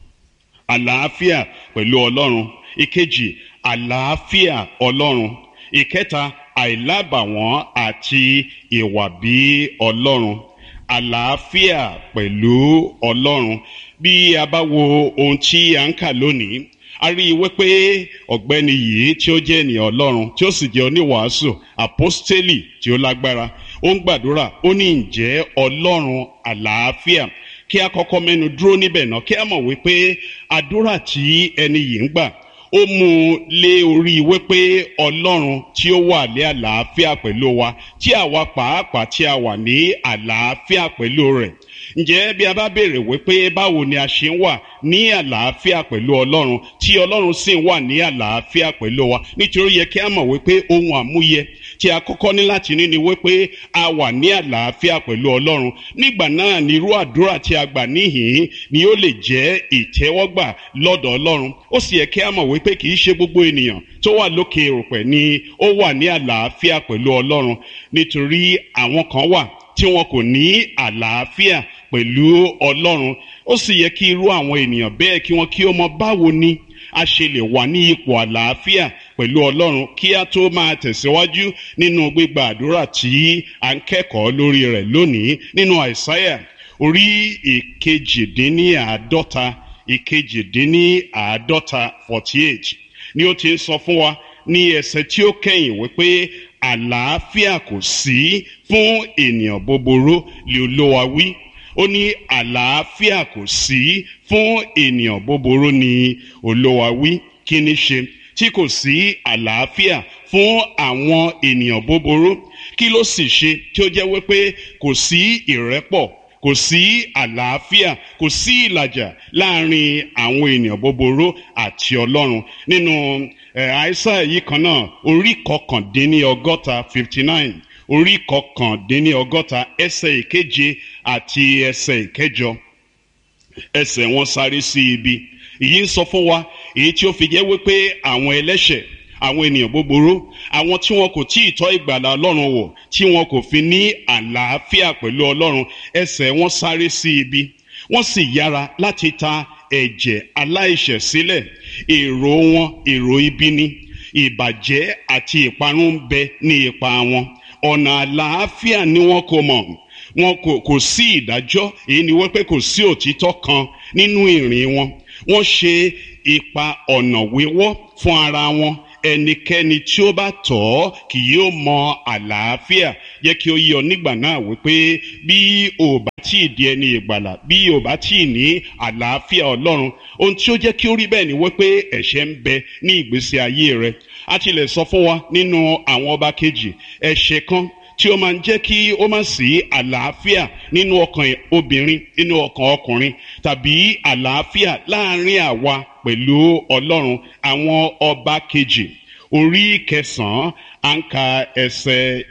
Àlàáfíà pẹ̀lú Ọlọ́run. Ìkejì, àlàáfíà Ọlọ́run. Ìkẹta, àìlábàwọ́n àti ìwà bí Ọlọ́run. Àlàáfíà pẹ̀lú Ọlọ́run. Bí a bá wo ohun tí a ń kà lónìí, a rí i wípé ọ̀gbẹ́ni yìí tí ó jẹ́ ènìyàn Ọlọ́run, tí ó sì jẹ́ oníwàásù, àpọ́stélì tí ó lágbára, ó ń gbàdúrà. Ó ní ǹjẹ́ Ọlọ́run àlàáfíà. Kí a kọ́kọ́ mẹ́nu dúró níbẹ̀ náà, kí a mọ̀ wípé àdúrà tí ẹni yìí ń gbà, ó mú un lé orí wípé Ọlọ́run tí ó wà ní àlàáfíà pẹ̀lú wa, tí àwa pàápàá tí a wà ní àlàáfíà pẹ̀lú rẹ̀. Ǹjẹ́ bí a bá béèrè wípé báwo ni a ṣe ń wà ní àlàáfíà pẹ̀lú Ọlọ́run, tí Ọlọ́run sì ń wà ní àlàáfíà pẹ̀lú wa? Nítorí yẹ kí a mọ̀ wípé ohun àmúyẹ tí a kọ́kọ́ ní láti ní ni wípé a wà ní àlàáfíà pẹ̀lú Ọlọ́run. Nígbà náà ni irú àdúrà tí a gbà níhìn ni ó lè jẹ́ ìtẹ́wọ́gbà lọ́dọ̀ Ọlọ́run. Ó sì yẹ kí a mọ̀ wípé kì í ṣe gbogbo ènìyàn tó wà lókè erùpẹ̀ ni ó wà ní àlàáfíà pẹ̀lú Ọlọ́run. Nítorí àwọn kan wà tí wọn kò ní àlàáfíà pẹ̀lú Ọlọ́run. Ó sì yẹ kí irú àwọn ènìyàn bẹ́ẹ̀ kí wọ́n kí ó mọ báwo ni a ṣe lè wà ní ipò àlàáfíà pẹ̀lú Ọlọ́run kí a tó máa tẹ̀síwájú nínú gbígba àdúrà tí a ń kẹ́kọ̀ọ́ lórí rẹ̀ lónìí. Nínú Àìsáyà orí ìkejìdínláàádọ́ta 48 ni ó ti ń sọ fún wa ní ẹsẹ̀ tí ó kẹ́yìn wípé àlàáfíà kò sí fún ènìyàn búburú lé Olúwa wí. Ó ní àlàáfíà kò sí fún ènìyàn búburú ní Olúwa wí. Kí ni ṣe tí kò sí àlàáfíà fún àwọn ènìyàn búburú? Kí ló sì ṣe tí ó jẹ́ wípé kò sí ìrẹ́pọ̀, kò sí àlàáfíà, kò sí ìlàjà láàrin àwọn ènìyàn búburú àti Ọlọ́run? Nínú Àìsáyà yìí kan náà, orí 59 59, orí 59 ẹsẹ̀ 7 àti ẹsẹ̀ 8, ẹsẹ̀ wọn sáré sí ibi. Èyí ń sọ fún wa èyí tí ó fi jẹ́ wípé àwọn ẹlẹ́ṣẹ̀, àwọn ènìyàn búburú, àwọn tí wọn kò tí ì tọ́ ìgbàlà Ọlọ́run wò, tí wọn kò fi ní àlàáfíà pẹ̀lú Ọlọ́run, ẹsẹ̀ wọn sáré sí ibi, wọ́n sì yára láti ta ẹ̀jẹ̀ aláìṣẹ̀ sílẹ̀. Èrò wọn èrò ibi ni, ìbàjẹ́ àti ìparun ń bẹ ní ipa wọn. Ọ̀nà àlàáfíà ni wọn kò mọ̀, wọn kò sí ìdájọ́. Èyí ni wípé kò sí òtítọ́ kan nínú ìrìn wọn. Wọ́n ṣe ipa ọ̀nà wíwọ́ fún ara wọn, ẹnikẹ́ni tí ó bá tọ̀ ọ́ kì yóò mọ àlàáfíà. Jẹ́ kí ó yé ọ nígbà náà wípé bí o bá tí ì di ẹni ìgbàlà, bí o bá tí ì ní àlàáfíà Ọlọ́run, ohun tí ó jẹ́ kí ó rí bẹ́ẹ̀ ni wípé ẹ̀ṣẹ̀ ń bẹ ní ìgbésí ayé rẹ. A ti lè sọ fún wa nínú àwọn ọba kejì ẹ̀ṣẹ̀ kan tí ó máa ń jẹ́ kí ó má sí àlàáfíà nínú ọkàn obìnrin, nínú ọkàn ọkùnrin, tàbí àlàáfíà láàrin àwa pẹ̀lú Ọlọ́run. Àwọn ọba kejì orí 9 à ń ka ẹsẹ̀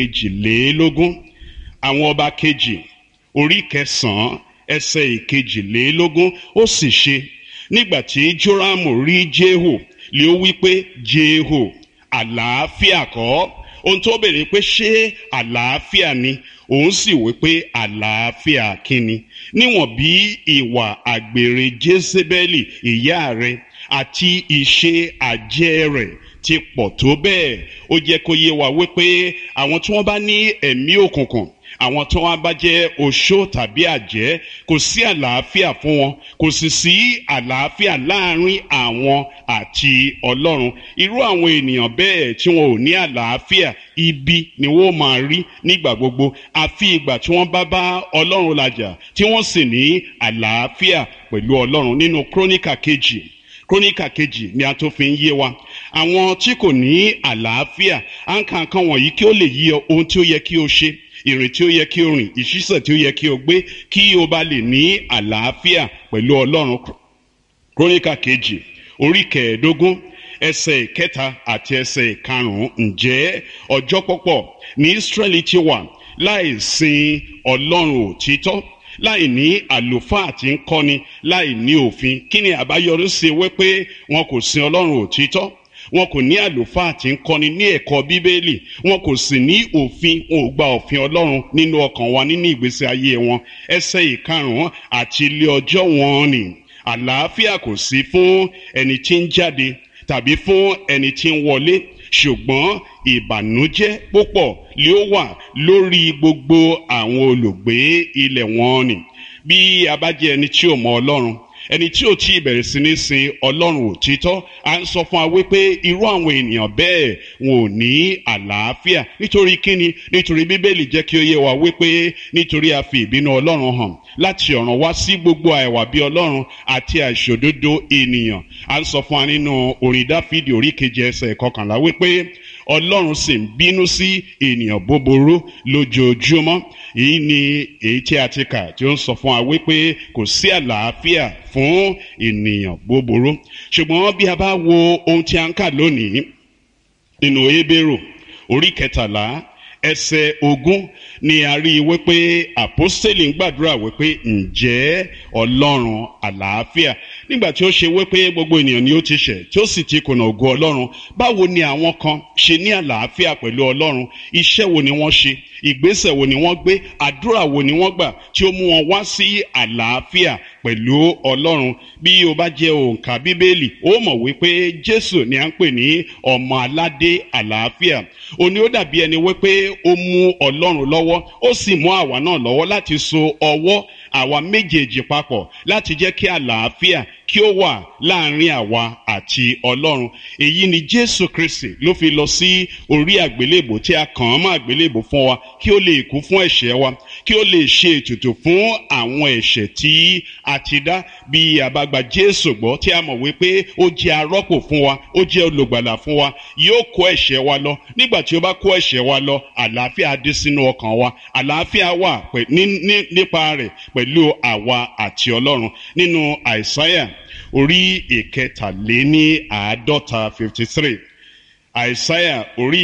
22. Àwọn ọba kejì orí 9 ẹsẹ̀ 22. Ó sì ṣe nígbà tí Jórámù rí Jéhù lé ó wí pé, Jéhù, àlàáfíà kọ́? Ohun tó bèèrè pé ṣé àlàáfíà ni? Òun sì wí pé àlàáfíà kíni? Níwọ̀n bí ìwà àgbèrè Jézébẹ́lì ìyá rẹ̀ àti ìṣe àjẹ́ rẹ̀ ti pọ̀ tó bẹ́ẹ̀. Ó jẹ́ kó yé wa wípé àwọn tí wọ́n bá ní ẹ̀mí òkùnkùn, àwọn tí wọ́n bá jẹ́ oṣó tàbí àjẹ́, kò sí àlàáfíà fún wọn, kò sì sí àlàáfíà láàrin àwọn àti Ọlọ́run. Irú àwọn ènìyàn bẹ́ẹ̀ tí wọn ò ní àlàáfíà, ibi ni wọ́n máa rí nígbà gbogbo, àfi ìgbà tí wọ́n bá bá Ọlọ́run làjà tí wọ́n sì ní àlàáfíà pẹ̀lú Ọlọ́run. Nínú Króníkà kejì ni a tó fi ń yé wa àwọn tí kò ní àlàáfíà. À ń ka nǹkan wọ̀nyí kí ó lè yí ọ ohun tí ó yẹ kí o ṣe, ìrìn tí ó yẹ kí o rìn, ìṣísẹ̀ tí ó yẹ kí o gbé, kí o bá lè ní àlàáfíà pẹ̀lú Ọlọ́run. Króníkà kejì orí 15 ẹsẹ̀ 3 àti ẹsẹ̀ 5. Ǹjẹ́ ọjọ́ pọ̀pọ̀ ní Ísírẹ́lì ti wà láì sin Ọlọ́run òtítọ́, láì ní àlùfáà tí ń kọ́ni, láì ní òfin? Kí ni àbáyọrí sí wípé wọn kò sin Ọlọ́run òtítọ́? Wọn kò ní àlùfáà tí ń kọ́ni ní ẹ̀kọ́ Bíbélì, wọn kò sì ní òfin, wọn ò gba òfin Ọlọ́run nínú ọkàn wa, nínú ìgbésí ayé wọn. Ẹsẹ̀ 5 àti ilé ọjọ́ wọn ni àlàáfíà kò sí fún ẹni tí ń jáde tàbí fún ẹni tí ń wọlé, ṣùgbọ́n ìbànújẹ́ púpọ̀ lé ó wà lórí gbogbo àwọn olùgbé ilẹ̀ wọn ni. Bí a bá jẹ́ ẹni tí ò mọ Ọlọ́run, ẹni tí ò tí ì bẹ̀rẹ̀ sí ní sin Ọlọ́run òtítọ́, à ń sọ fún wa wípé irú àwọn ènìyàn bẹ́ẹ̀ wọn ò ní àlàáfíà. Nítorí kíni? Nítorí Bíbélì jẹ́ kí ó yé wa wípé nítorí a fi ìbínú Ọlọ́run hàn láti ọ̀run wá sí gbogbo àìwà bí Ọlọ́run àti àìṣòdodo ènìyàn. À ń sọ fún wa nínú orin Dáfídì orí 7 ẹsẹ̀ 11 wípé Ọlọ́run sì ń bínú sí ènìyàn búburú lójoojúmọ́. Èyí ni èyí tí a ti kà tí ó ń sọ fún wa wípé kò sí àlàáfíà fún ènìyàn búburú. Ṣùgbọ́n bí a bá wo ohun tí a ń kà lónìí nínú Hébérù orí 13 ẹsẹ̀ 20 ni a rí wípé àpọ́stélì ń gbàdúrà wípé ǹjẹ́ Ọlọ́run àlàáfíà, nígbà tí ó ṣe wípé gbogbo ènìyàn ni ó ti ṣẹ̀ tí ó sì ti kùnà ògo Ọlọ́run, báwo ni àwọn kan ṣe ní àlàáfíà pẹ̀lú Ọlọ́run? Iṣẹ́ wo ni wọ́n ṣe? Ìgbésẹ̀ wo ni wọ́n gbé? Àdúrà wo ni wọ́n gbà tí ó mú wọn wá sí àlàáfíà pẹ̀lú Ọlọ́run? Bí o bá jẹ́ òǹkà Bíbélì, ó mọ̀ wípé Jésù ni à ń pè ní ọmọ aládé àlàáfíà. Òní ó dàbí ẹni wípé ó mú Ọlọ́run lọ́wọ́, ó sì mú àwa náà lọ́wọ́ láti so ọwọ́ àwa méjèèjì papọ̀ láti jẹ́ kí àlàáfíà kí ó wà láàrin àwa àti Ọlọ́run. Èyí ni Jésù Kristi ló fi lọ sí orí àgbélébò tí a kàn án mọ́ àgbélébò fún wa, kí ó lè kú fún ẹ̀ṣẹ̀ wa, kí ó lè ṣe ètùtù fún àwọn ẹ̀ṣẹ̀ tí a ti dá. Bí a bá gba Jésù gbọ́ tí a mọ̀ wípé ó jẹ́ arọ́pò fún wa, ó jẹ́ olùgbàlà fún wa, yóò kó ẹ̀ṣẹ̀ wa lọ. Nígbà tí ó bá kó ẹ̀ṣẹ̀ wa lọ, àlàáfíà dé sínú ọkàn wa, àlàáfíà wà nípa rẹ̀ pẹ̀lú àwa àti Ọlọ́run. Nínú Àìsáyà orí 53 53, Àìsáyà orí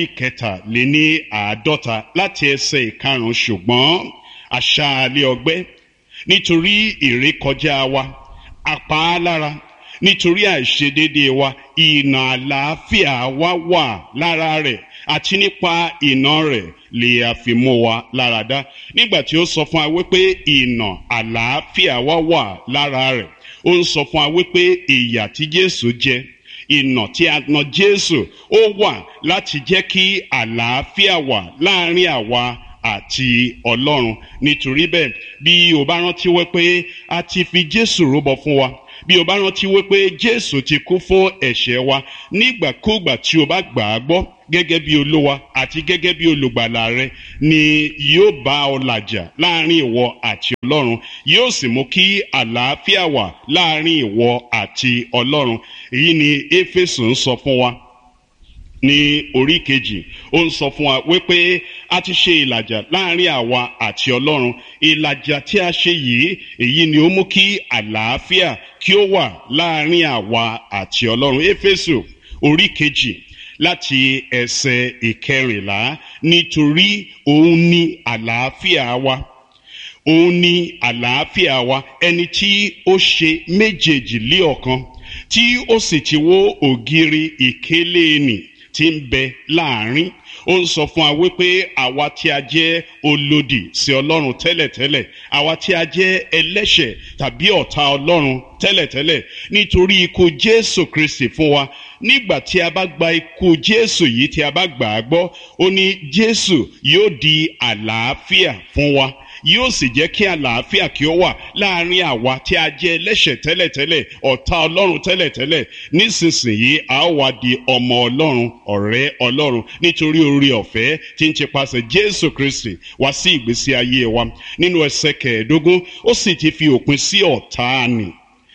53 láti ẹsẹ̀ 5. Ṣùgbọ́n aṣáálẹ̀ ọgbẹ́ nítorí ìrékọjá wa, apá lára nítorí àìṣedéédéé wa, ìnà àlàáfíà wa wà lára rẹ̀, àti nípa ìnà rẹ̀ lè a fi mú wa lára dá. Nígbà tí ó sọ fún wa wípé ìnà àlàáfíà wa wà lára rẹ̀, ó ń sọ fún wa wípé ìyà tí Jésù jẹ, ìnà tí a nà Jésù, ó wà láti jẹ́ kí àlàáfíà wà láàrin àwa àti Ọlọ́run. Nítorí bẹ́ẹ̀, bí o bá rántí wípé a ti fi Jésù rúbọ fún wa, bí o bá rántí wípé Jésù ti kú fún ẹ̀ṣẹ̀ wa nígbàkúùgbà tí o bá gbà á gbọ́ gẹ́gẹ́ bí Olúwa àti gẹ́gẹ́ bí olùgbàlà rẹ, ni yóò bá ọ làjà láàrin ìwọ àti Ọlọ́run, yóò sì mú kí àlàáfíà wà láàrin ìwọ àti Ọlọ́run. èyí ni Éfésù ń sọ fún wa ní orí kejì. Ó ń sọ fún wa wípé a ti ṣe ìlàjà láàrin àwa àti Ọlọ́run. Ìlàjà tí a ṣe yìí, èyí ni ó mú kí àlàáfíà kí ó wà láàrin àwa àti Ọlọ́run. Éfésù orí kejì láti ẹsẹ̀ ìkẹrìnlá, nítorí òun ni àlàáfíà wa, òun ni àlàáfíà wa, ẹni tí ó ṣe méjèèjì lé ọ̀kan, tí ó sì ti wó ògiri ìkélé nì tí ń bẹ láàrin. Ó ń sọ fún wa wípé àwa tí a jẹ́ olòdì sí Ọlọ́run tẹ́lẹ̀tẹ́lẹ̀, àwa tí a jẹ́ ẹlẹ́ṣẹ̀ tàbí ọ̀tá Ọlọ́run tẹ́lẹ̀tẹ́lẹ̀, nítorí ikú Jésù Kristi fún wa, nígbà tí a bá gba ikú Jésù yìí, tí a bá gbà á gbọ́, ó ní Jésù yóò di àlàáfíà fún wa, yóò sì jẹ́ kí àlàáfíà kí ó wà láàrin àwa tí a jẹ́ ẹlẹ́ṣẹ̀ tẹ́lẹ̀tẹ́lẹ̀, ọ̀tá Ọlọ́run tẹ́lẹ̀tẹ́lẹ̀. Nísinsìnyí a ó wá di ọmọ Ọlọ́run, ọ̀rẹ́ Ọlọ́run, nítorí oore ọ̀fẹ́ tí ń ti pasẹ̀ Jésù Kristi wá sí ìgbésí ayé wa. Nínú ẹsẹ̀ 15, ó sì ti fi òpin sí ọ̀tá nì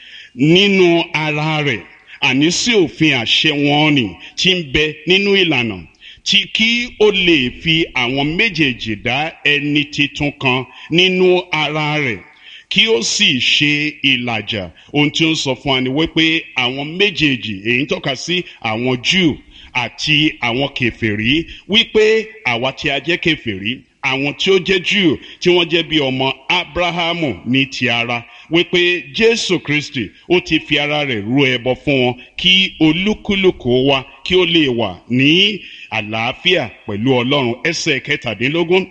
nínú ara rẹ̀, àní sí òfin àṣẹ wọn nì tí ń bẹ nínú ìlànà, tí kí ó lè fi àwọn méjèèjì dá ẹni titun kan nínú ara rẹ̀, kí ó sì ṣe ìlàjà. Ohun tí ó ń sọ fún wa ni wípé àwọn méjèèjì, èyí ń tọ́ka sí àwọn Júù àti àwọn kèfèrí, wípé àwa tí a jẹ́ kèfèrí, àwọn tí ó jẹ́ Júù tí wọ́n jẹ́ bí ọmọ Ábráhámù ní ti ara, wípé Jésù Kristi ó ti fi ara rẹ̀ rú ẹbọ fún wọn, kí olúkúlùkù wa kí ó lè wà ní àlàáfíà pẹ̀lú Ọlọ́run. Ẹsẹ̀ 17,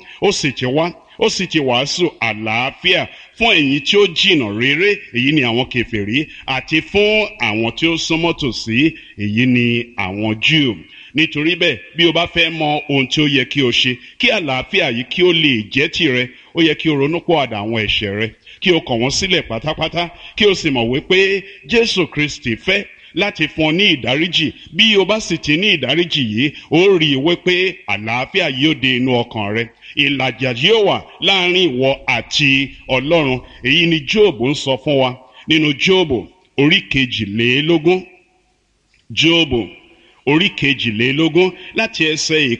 ó sì ti wàásù àlàáfíà fún ẹ̀yin tí ó jìnnà réré, èyí ni àwọn kèfèrí, àti fún àwọn tí ó súnmọ́ tòsí, èyí ni àwọn Júù. Nítorí bẹ́ẹ̀, bí o bá fẹ́ mọ ohun tí ó yẹ kí o ṣe kí àlàáfíà yìí kí ó lè jẹ́ tìrẹ, ó yẹ kí o ronúpìwàdà àwọn ẹ̀ṣẹ̀ rẹ, kí o kọ̀ wọ́n sílẹ̀ pátápátá, kí o sì mọ̀ wípé Jésù Kristi fẹ́ láti fún ọ ní ìdáríjì. Bí o bá sì ti ní ìdáríjì yìí, ó rí i wípé àlàáfíà yóò dé inú ọkàn rẹ, ìlàjà yóò wà láàrin ìwọ àti Ọlọ́run. Èyí ni Jóòbù ń sọ fún wa nínú Jóòbù orí 22, Jóòbù orí 22 láti ẹsẹ̀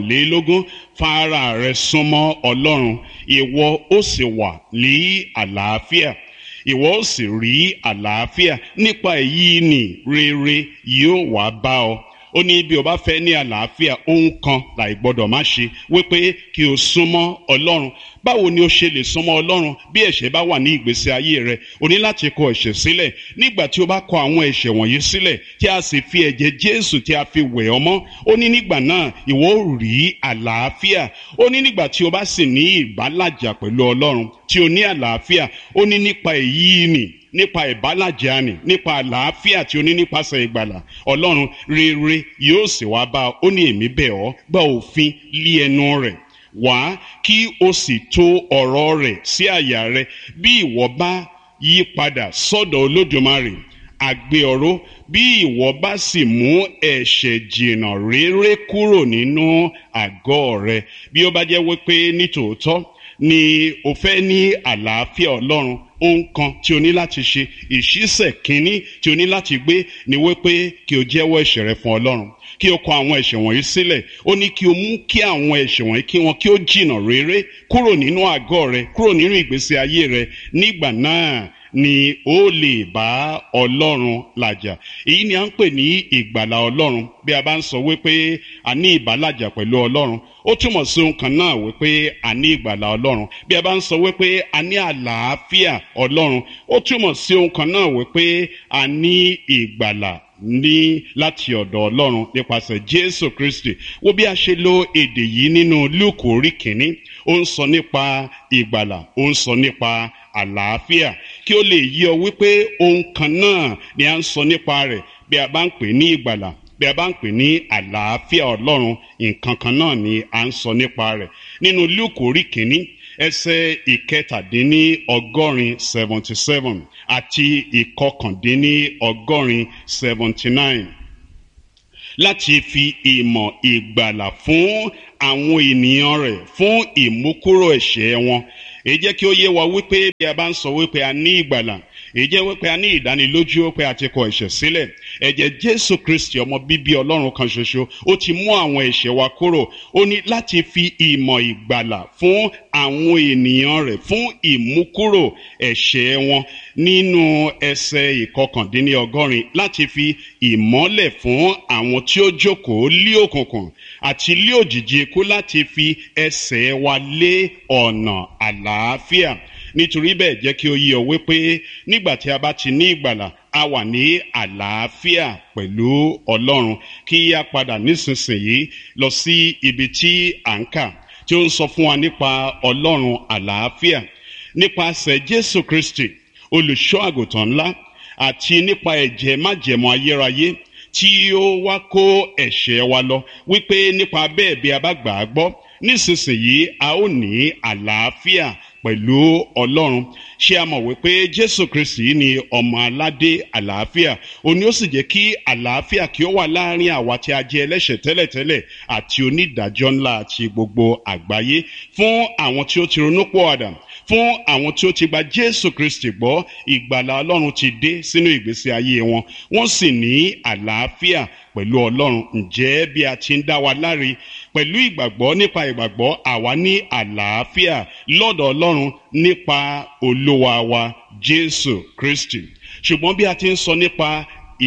21, fara rẹ súnmọ́ Ọlọ́run, ìwọ ó sì wà ní àlàáfíà, ìwọ ó sì rí àlàáfíà, nípa èyí ni rere yóò wá bá ọ. Ó ní bí o bá fẹ́ ní àlàáfíà, ohun kan láì gbọdọ̀ má ṣe, wípé kí o súnmọ́ Ọlọ́run. Báwo ni o ṣe lè súnmọ́ Ọlọ́run? Bí ẹ̀ṣẹ̀ bá wà ní ìgbésí ayé rẹ, o ní láti kọ ẹ̀ṣẹ̀ sílẹ̀. Nígbà tí o bá kọ àwọn ẹ̀ṣẹ̀ wọ̀nyí sílẹ̀, tí a sì fi ẹ̀jẹ̀ Jésù tí a fi wẹ̀ ọ́ mọ́, ó ní nígbà náà ìwọ ó rí àlàáfíà. Ó ní nígbà tí o bá sì ní ìbálàjà pẹ̀lú Ọlọ́run, tí o ní àlàáfíà, ó ní nípa èyí nì, nípa ìbálàjà nì, nípa àlàáfíà tí o ní nípasẹ̀ ìgbàlà Ọlọ́run, rere yóò sì wá bá ọ. Ó ní èmi bẹ̀ ọ́, gba òfin lé ẹnu rẹ̀ wá, kí o sì tò ọ̀rọ̀ rẹ̀ sí àyà rẹ. Bí ìwọ bá yí padà sọ́dọ̀ Olódùmarè, àgbé ọ̀rọ̀, bí ìwọ bá sì mú ẹ̀ṣẹ̀ jìnnà réré kúrò nínú àgọ́ rẹ. Bí ó bá jẹ́ wípé nítòótọ́ ni o fẹ́ ní àlàáfíà Ọlọ́run, ohun kan tí o ní láti ṣe, ìṣísẹ̀ kínní tí o ní láti gbé ni wípé kí o jẹ́wọ́ ẹ̀ṣẹ̀ rẹ fún Ọlọ́run, kí o kọ àwọn ẹ̀ṣẹ̀ wọ̀nyí sílẹ̀. Ó ní kí o mú kí àwọn ẹ̀ṣẹ̀ wọ̀nyí kí ó jìnnà réré kúrò nínú àgọ́ rẹ, kúrò nínú ìgbésí ayé rẹ. Nígbà náà ni ó lè bá Ọlọ́run làjà. Èyí ni à ń pè ní ìgbàlà Ọlọ́run. Bí a bá ń sọ wípé a ní ìbálàjà pẹ̀lú Ọlọ́run, ó túmọ̀ sí ohun kan náà wípé a ní ìgbàlà Ọlọ́run. Bí a bá ń sọ wípé a ní àlàáfíà Ọlọ́run, ó túmọ̀ sí ohun kan náà wípé a ní ìgbàlà ní láti ọ̀dọ̀ Ọlọ́run nípasẹ̀ Jésù Kristi. Wo bí a ṣe lo èdè yìí nínú Lúùkù orí 1. Ó ń sọ nípa ìgbàlà, ó ń sọ nípa àlàáfíà, kí ó lè yé ọ wípé ohun kan náà ni a ń sọ nípa rẹ̀. Bí a bá ń pè ní ìgbàlà, bí a bá ń pè ní àlàáfíà Ọlọ́run, nǹkan kan náà ni a ń sọ nípa rẹ̀. Nínú Lúùkù orí 1 ẹsẹ̀ ìkẹtàdínní 77 àti ìkọkàndínní 79 láti fi ìmọ̀ ìgbàlà fún àwọn ènìyàn rẹ̀ fún ìmúkúrò ẹ̀ṣẹ̀ wọn. Èyí jẹ́ kí ó yé wa wípé bí a bá ń sọ wípé a ní ìgbàlà, èyí jẹ́ wípé a ní ìdánilójú pé a ti kọ ẹ̀ṣẹ̀ sílẹ̀. Ẹ̀jẹ̀ Jésù Kristi ọmọ bíbí Ọlọ́run kan ṣoṣo, ó ti mú àwọn ẹ̀ṣẹ̀ wa kúrò. Ó ní láti fi ìmọ̀ ìgbàlà fún àwọn ènìyàn rẹ̀ fún ìmúkúrò ẹ̀ṣẹ̀ wọn. Nínú ẹsẹ̀ ìkọkàndínní 80 láti fi ìmọ́lẹ̀ fún àwọn tí ó jókòó lí òkùnkùn àti lí òjìji ikú, láti fi ẹsẹ̀ wa lé ọ̀nà àlàáfíà. Nítorí bẹ́ẹ̀ jẹ́ kí ó yé ọ wípé nígbà tí a bá ti ní ìgbàlà, a wà ní àlàáfíà pẹ̀lú Ọlọ́run. Kí a padà nísinsìnyí lọ sí ibi tí à ń kà, tí ó ń sọ fún wa nípa Ọlọ́run àlàáfíà nípasẹ̀ Jésù Kristi olùṣọ́ àgùntàn ńlá, àti nípa ẹ̀jẹ̀ májẹ̀mú ayérayé tí ó wá kó ẹ̀ṣẹ̀ wa lọ, wípé nípa bẹ́ẹ̀ bí a bá gbà á gbọ́, nísinsìnyí a ó ní àlàáfíà pẹ̀lú Ọlọ́run. Ṣé a mọ̀ wípé Jésù Kristi ni ọmọ aládé àlàáfíà? Ó ní ó sì jẹ́ kí àlàáfíà kí ó wà láàrin àwa tí a jẹ́ ẹlẹ́ṣẹ̀ tẹ́lẹ̀tẹ́lẹ̀ àti onídàájọ́ ńlá àti gbogbo àgbáyé, fún àwọn tí ó ti ronúpìwàdà, fún àwọn tí ó ti gba Jésù Kristi gbọ́. Ìgbàlà Ọlọ́run ti dé sínú ìgbésí ayé wọn, wọ́n sì ní àlàáfíà pẹ̀lú Ọlọ́run. Ǹjẹ́ bí a ti ń dá wa láre pẹ̀lú ìgbàgbọ́, nípa ìgbàgbọ́ àwa ní àlàáfíà lọ́dọ̀ Ọlọ́run nípa Olúwa wa Jésù Kristi. Ṣùgbọ́n bí a ti ń sọ nípa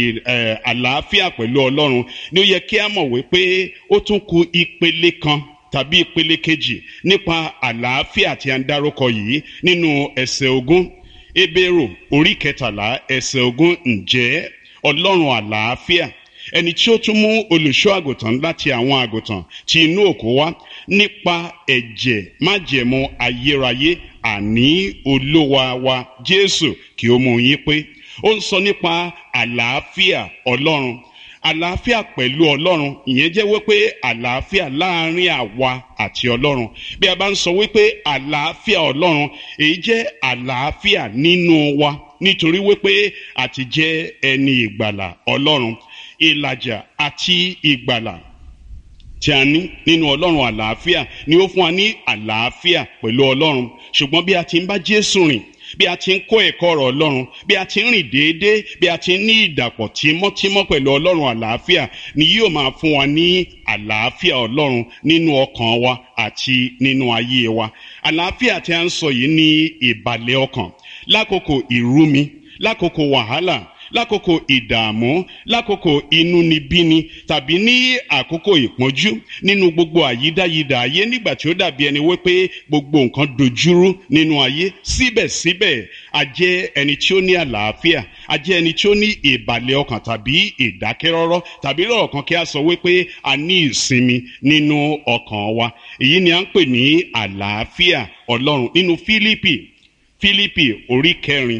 àlàáfíà pẹ̀lú Ọlọ́run, ni ó yẹ kí a mọ̀ wípé ó tún kù ìpele kan tàbí ìpele kejì nípa àlàáfíà tí a ń dárúkọ yìí nínú ẹsẹ̀ 20. Hébérù orí 13 ẹsẹ̀ 20. Ǹjẹ́ Ọlọ́run àlàáfíà, ẹni tí ó tún mú olùṣọ́ àgùntàn láti àwọn àgùntàn tí inú òkú wá, nípa ẹ̀jẹ̀ májẹ̀mú ayérayé, àní Olúwa wa Jésù, kí ó mú yín pé. Ó ń sọ nípa àlàáfíà Ọlọ́run, àlàáfíà pẹ̀lú Ọlọ́run. Ìyẹn jẹ́ wípé àlàáfíà láàrin àwa àti Ọlọ́run. Bí a bá ń sọ wípé àlàáfíà Ọlọ́run, èyí jẹ́ àlàáfíà nínú wa, nítorí wípé a ti jẹ́ ẹni ìgbàlà Ọlọ́run. Ìlàjà àti ìgbàlà tí a ní nínú Ọlọ́run àlàáfíà ni ó fún wa ní àlàáfíà pẹ̀lú Ọlọ́run. Ṣùgbọ́n bí a ti ń bá Jésù rìn, bí a ti ń kó ẹ̀kọ́ ọ̀rọ̀ Ọlọ́run, bí a ti ń rìn déédéé, bí a ti ń ní ìdàpọ̀ tímọ́tímọ́ pẹ̀lú Ọlọ́run àlàáfíà, ni yóò máa fún wa ní àlàáfíà Ọlọ́run nínú ọkàn wa àti nínú ayé wa. Àlàáfíà tí a ń sọ yìí ní ìbàlẹ̀ ọkàn lákòókò ìrúmi, lákòókò wàhálà, lákòókò ìdààmú, lákòókò inúnibíni, tàbí ní àkókò ìpọ́njú, nínú gbogbo àyídáyidà ayé, nígbà tí ó dàbí ẹni wípé gbogbo nǹkan dojúrú nínú ayé. Síbẹ̀síbẹ̀ a jẹ́ ẹni tí ó ní àlàáfíà, a jẹ́ ẹni tí ó ní ìbàlẹ̀ ọkàn tàbí ìdákẹ́rọ́rọ́, tàbí lọ́rọ̀ kan kí a sọ wípé a ní ìsinmi nínú ọkàn wa. Èyí ni a ń pè ní àlàáfíà Ọlọ́run. Nínú Fílípì orí 4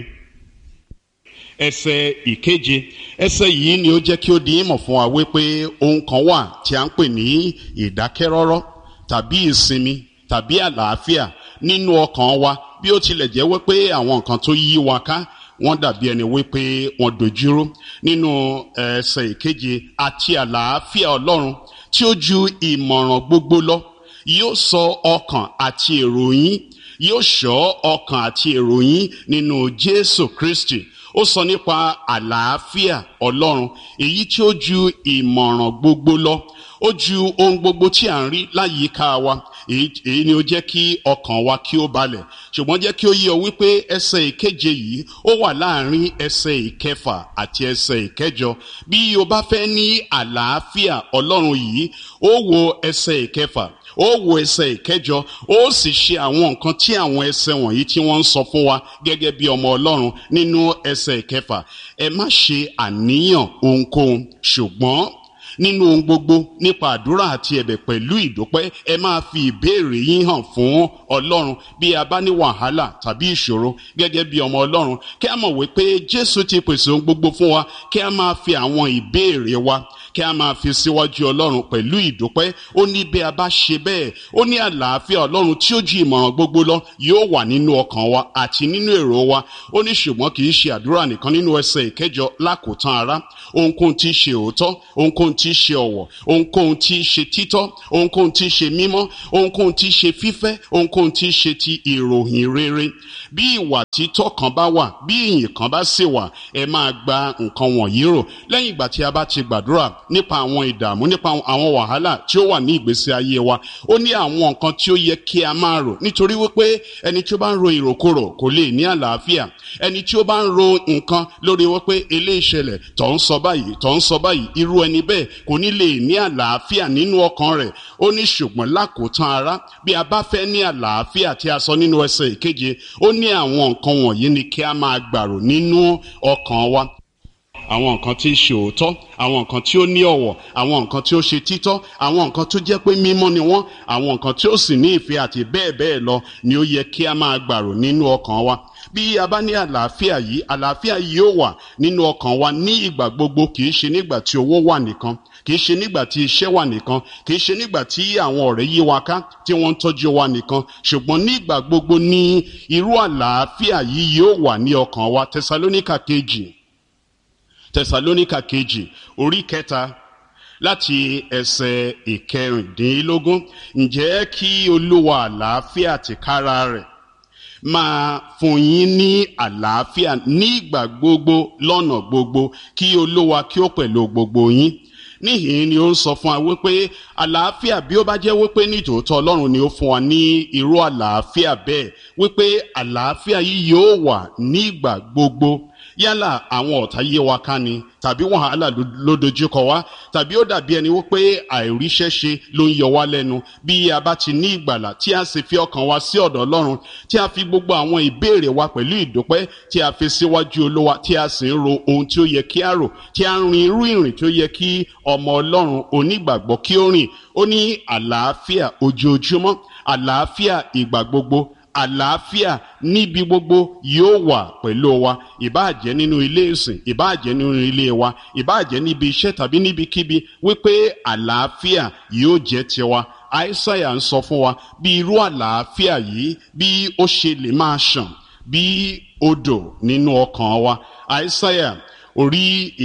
ẹsẹ̀ 7, ẹsẹ̀ yìí ni ó jẹ́ kí ó di ìmọ̀ fún wa wípé ohun kan wà tí a ń pè ní ìdákẹ́rọ́rọ́ tàbí ìsinmi tàbí àlàáfíà nínú ọkàn wa, bí ó tilẹ̀ jẹ́ wípé àwọn nǹkan tó yí wa ká wọ́n dàbí ẹni wípé wọ́n dojúrú. Nínú ẹsẹ̀ 7, àti àlàáfíà Ọlọ́run tí ó ju ìmọ̀ràn gbogbo lọ yóò sọ ọkàn àti èrò yín, yóò ṣọ́ ọkàn àti èrò yín nínú Jésù Kristi. Ó sọ nípa àlàáfíà Ọlọ́run, èyí tí ó ju ìmọ̀ràn gbogbo lọ, ó ju ohun gbogbo tí à ń rí láyìíká wa. Èyí ni ó jẹ́ kí ọkàn wa kí ó balẹ̀. Ṣùgbọ́n jẹ́ kí ó yé ọ wípé ẹsẹ̀ 7 yìí ó wà láàrin ẹsẹ̀ 6 àti ẹsẹ̀ 8. Bí o bá fẹ́ ní àlàáfíà Ọlọ́run yìí, ó wo ẹsẹ̀ 6, ó wo ẹsẹ̀ 8, ó sì ṣe àwọn nǹkan tí àwọn ẹsẹ̀ wọ̀nyí tí wọ́n ń sọ fún wa gẹ́gẹ́ bí ọmọ Ọlọ́run. Nínú ẹsẹ̀ 6, ẹ má ṣe àníyàn ohunkóhun, ṣùgbọ́n nínú ohun gbogbo nípa àdúrà àti ẹ̀bẹ̀ pẹ̀lú ìdúpẹ́, ẹ máa fi ìbéèrè yín hàn fún Ọlọ́run. Bí a bá ní wàhálà tàbí ìṣòro gẹ́gẹ́ bí ọmọ Ọlọ́run, kí a mọ̀ wípé Jésù ti pèsè ohun gbogbo fún wa, kí a máa fi àwọn ìbéèrè wa kí a máa fi síwájú ọlọ́run pẹ̀lú ìdúpẹ́. Ó ní bí a bá ṣe bẹ́ẹ̀, ó ní àlàáfíà ọlọ́run tí ó ju ìmọ̀ràn gbogbo lọ yóò wà nínú ọkàn wa àti nínú èrò wa. Ó ní ṣùgbọ́n kì í ṣe àdúrà nìkan nínú ẹsẹ̀ ìkẹjọ lákòótán ara. Ohunkóhun tí í ṣe òótọ́, ohunkóhun tí í ṣe ọ̀wọ̀, ohunkóhun tí í ṣe títọ́, ohunkóhun tí í ṣe mímọ́, ohunkóhun tí í ṣe fífẹ́, ohunkóhun tí í ṣe ti ìròyìn rere. Bí ìwà títọ́ kan bá wà, bí ìyìn kan bá sì wà, ẹ máa gba nǹkan wọ̀nyí rò. Lẹ́yìn ìgbà tí a bá ti gbàdúrà nípa àwọn ìdààmú, nípa àwọn wàhálà tí ó wà ní ìgbésí ayé wa, ó ní àwọn nǹkan tí ó yẹ kí a máa rò. Nítorí wípé ẹni tí ó bá ń ro ìròkúrò kò lè ní àlàáfíà. Ẹni tí ó bá ń ro nǹkan lórí wípé eléyìí ṣẹlẹ̀, tó ń sọ báyìí, tó ń sọ báyìí, irú ẹni bẹ́ẹ̀ kò ní lè ní àlàáfíà nínú ọkàn rẹ̀. Ó ní ṣùgbọ́n lákòótán ara, bí a bá fẹ́ ní àlàáfíà tí a sọ nínú ẹsẹ̀ ìkeje, ó ní àwọn nǹkan wọ̀nyí ni kí a máa gbàrò nínú ọkàn wa. Àwọn nǹkan tí í ṣe òótọ́, àwọn nǹkan tí ó ní ọ̀wọ̀, àwọn nǹkan tí ó ṣe títọ́, àwọn nǹkan tó jẹ́ pé mímọ́ ni wọ́n, àwọn nǹkan tí ó sì ní ìfẹ́ àti bẹ́ẹ̀ bẹ́ẹ̀ lọ ni ó yẹ kí a máa gbàrò nínú ọkàn wa. Bí a bá ní àlàáfíà yìí ó wà nínú ọkàn wa ní ìgbà gbogbo. Kì í ṣe nígbà tí owó wà nìkan, kì í ṣe nígbà tí iṣẹ́ wà nìkan, kì í ṣe nígbà tí àwọn ọ̀rẹ́ yí wa ká tí wọ́n ń tọ́jú wa nìkan, ṣùgbọ́n nígbà gbogbo ní irú àlàáfíà yìí yóò wà ní ọkàn wa. Tẹsalóníkà kejì orí 3 láti ẹsẹ̀ 16. Ǹjẹ́ kí Olúwa àlàáfíà tìkára rẹ̀ máa fún yín ní àlàáfíà ní ìgbà gbogbo lọ́nà gbogbo, kí Olúwa kí ó pẹ̀lú gbogbo yín. Níhìn ni ó ń sọ fún wa wípé àlàáfíà, bí ó bá jẹ́ wípé ní tòótọ́ Ọlọ́run ni ó fún wa ní irú àlàáfíà bẹ́ẹ̀, wípé àlàáfíà yìí yóò wà ní ìgbà gbogbo. Yálà àwọn ọ̀tá yé wa ká ni, tàbí wàhálà ló dojúkọ wá, tàbí ó dàbí ẹni wípé àìríṣẹ́ ṣe ló ń yọ wá lẹ́nu. Bí a bá ti ní ìgbàlà tí a sì fi ọkàn wa sí ọ̀dọ̀ Ọlọ́run, tí a fi gbogbo àwọn ìbéèrè wa pẹ̀lú ìdúpẹ́ tí a fi síwájú Olúwa, tí a sì ń ro ohun tí ó yẹ kí a rò, tí a ń rin irú ìrìn tí ó yẹ kí ọmọ Ọlọ́run onígbàgbọ́ kí ó rìn. Ó ní àlàáfíà ojoojúmọ́, àlàáfíà ìgbà gbogbo, àlàáfíà níbi gbogbo yóò wà pẹ̀lú wa. Ìbáàjẹ́ nínú ilé ìsìn, ìbáàjẹ́ nínú ilé wa, ìbáàjẹ́ níbi iṣẹ́ tàbí níbikíbi, wípé àlàáfíà yóò jẹ́ tiwa. Àìsáyà ń sọ fún wa bí irú àlàáfíà yìí bí ó ṣe lè máa ṣàn bí odò nínú ọkàn wa. Àìsáyà orí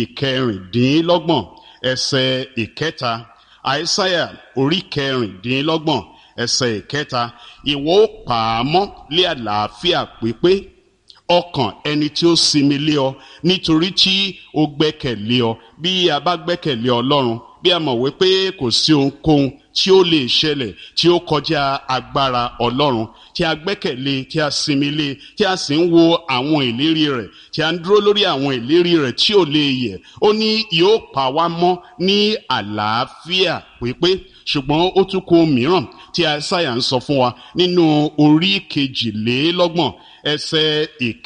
26 ẹsẹ̀ 3. Àìsáyà orí 26 ẹsẹ̀ 3. Ìwọ ó pa á mọ́ lé àlàáfíà pípé ọkàn ẹni tí ó sinmi lé ọ, nítorí tí ó gbẹ́kẹ̀lé ọ. Bí a bá gbẹ́kẹ̀lé Ọlọ́run, bí a mọ̀ wípé kò sí ohunkóhun tí ó lè ṣẹlẹ̀ tí ó kọjá agbára Ọlọ́run, tí a gbẹ́kẹ̀lé, tí a sinmi lé, tí a sì ń wo àwọn ìlérí rẹ̀, tí a ń dúró lórí àwọn ìlérí rẹ̀ tí ò lè yẹ̀. Ó ní yóò pa wá mọ́ ní àlàáfíà pípé. Ṣùgbọ́n ó tún kó mìíràn tí Àìsáyà ń sọ fún wa nínú orí 22 ẹsẹ̀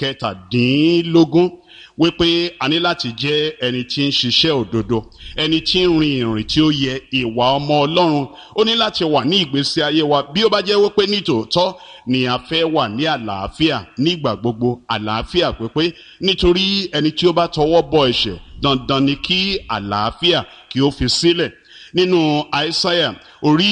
17, wípé a ní láti jẹ́ ẹni tí ń ṣiṣẹ́ òdodo, ẹni tí ń rin ìrìn tí ó yẹ, ìwà ọmọ Ọlọ́run. Ó ní láti wà ní ìgbésí ayé wa bí ó bá jẹ́ wípé nítòótọ́ ni a fẹ́ wà ní àlàáfíà nígbà gbogbo, àlàáfíà pípé. Nítorí ẹni tí ó bá tọwọ́ bọ ẹ̀ṣẹ̀, dandan ni kí àlàáfíà kí ó fi sílẹ̀. Nínú Àìsáyà orí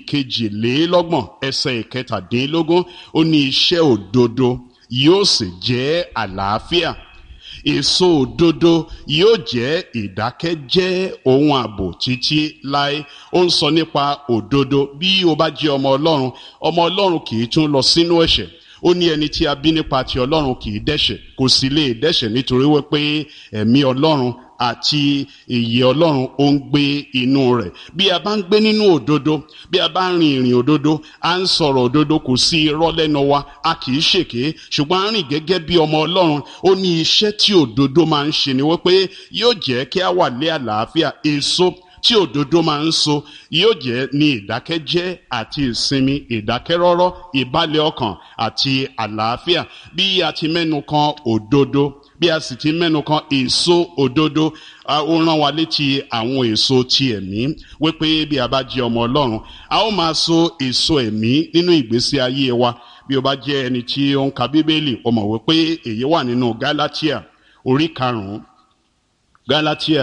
22 ẹsẹ̀ 17, ó ní iṣẹ́ òdodo yóò sì jẹ́ àlàáfíà, èso òdodo yóò jẹ́ ìdákẹ́jẹ́ ohun ààbò títí láé. Ó ń sọ nípa òdodo. Bí o bá jẹ́ ọmọ Ọlọ́run kì í tún lọ sínú ẹ̀ṣẹ̀. Ó ní ẹni tí a bí nípa ti Ọlọ́run kì í dẹ́ṣẹ̀, kò sì lè dẹ́ṣẹ̀, nítorí wípé ẹ̀mí Ọlọ́run àti ìyè Ọlọ́run ó ń gbé inú rẹ̀. Bí a bá ń gbé nínú òdodo, bí a bá ń rin ìrìn òdodo, a ń sọ̀rọ̀ òdodo, kò sí irọ́ lẹ́nu wa, a kì í ṣèké, ṣùgbọ́n a rìn gẹ́gẹ́ bí ọmọ Ọlọ́run. Ó ní iṣẹ́ tí òdodo máa ń ṣe ni wípé yóò jẹ́ kí a wà lé àlàáfíà. Èso tí òdodo máa ń so yóò jẹ́ ní ìdákẹ́jẹ́ àti ìsinmi, ìdákẹ́rọ́rọ́, ìbálẹ̀ ọkàn àti àlàáfíà. Bí a ti mẹ́nu kan òdodo, bí a sì ti mẹ́nu kan èso òdodo, ó rán wa létí àwọn èso ti ẹ̀mí, wípé bí a bá jẹ́ ọmọ Ọlọ́run, a ó máa so èso ẹ̀mí nínú ìgbésí ayé wa. Bí o bá jẹ́ ẹni tí ó ń ka Bíbélì, o mọ̀ wípé èyí wà nínú Gálátíà orí 5. Gálátíà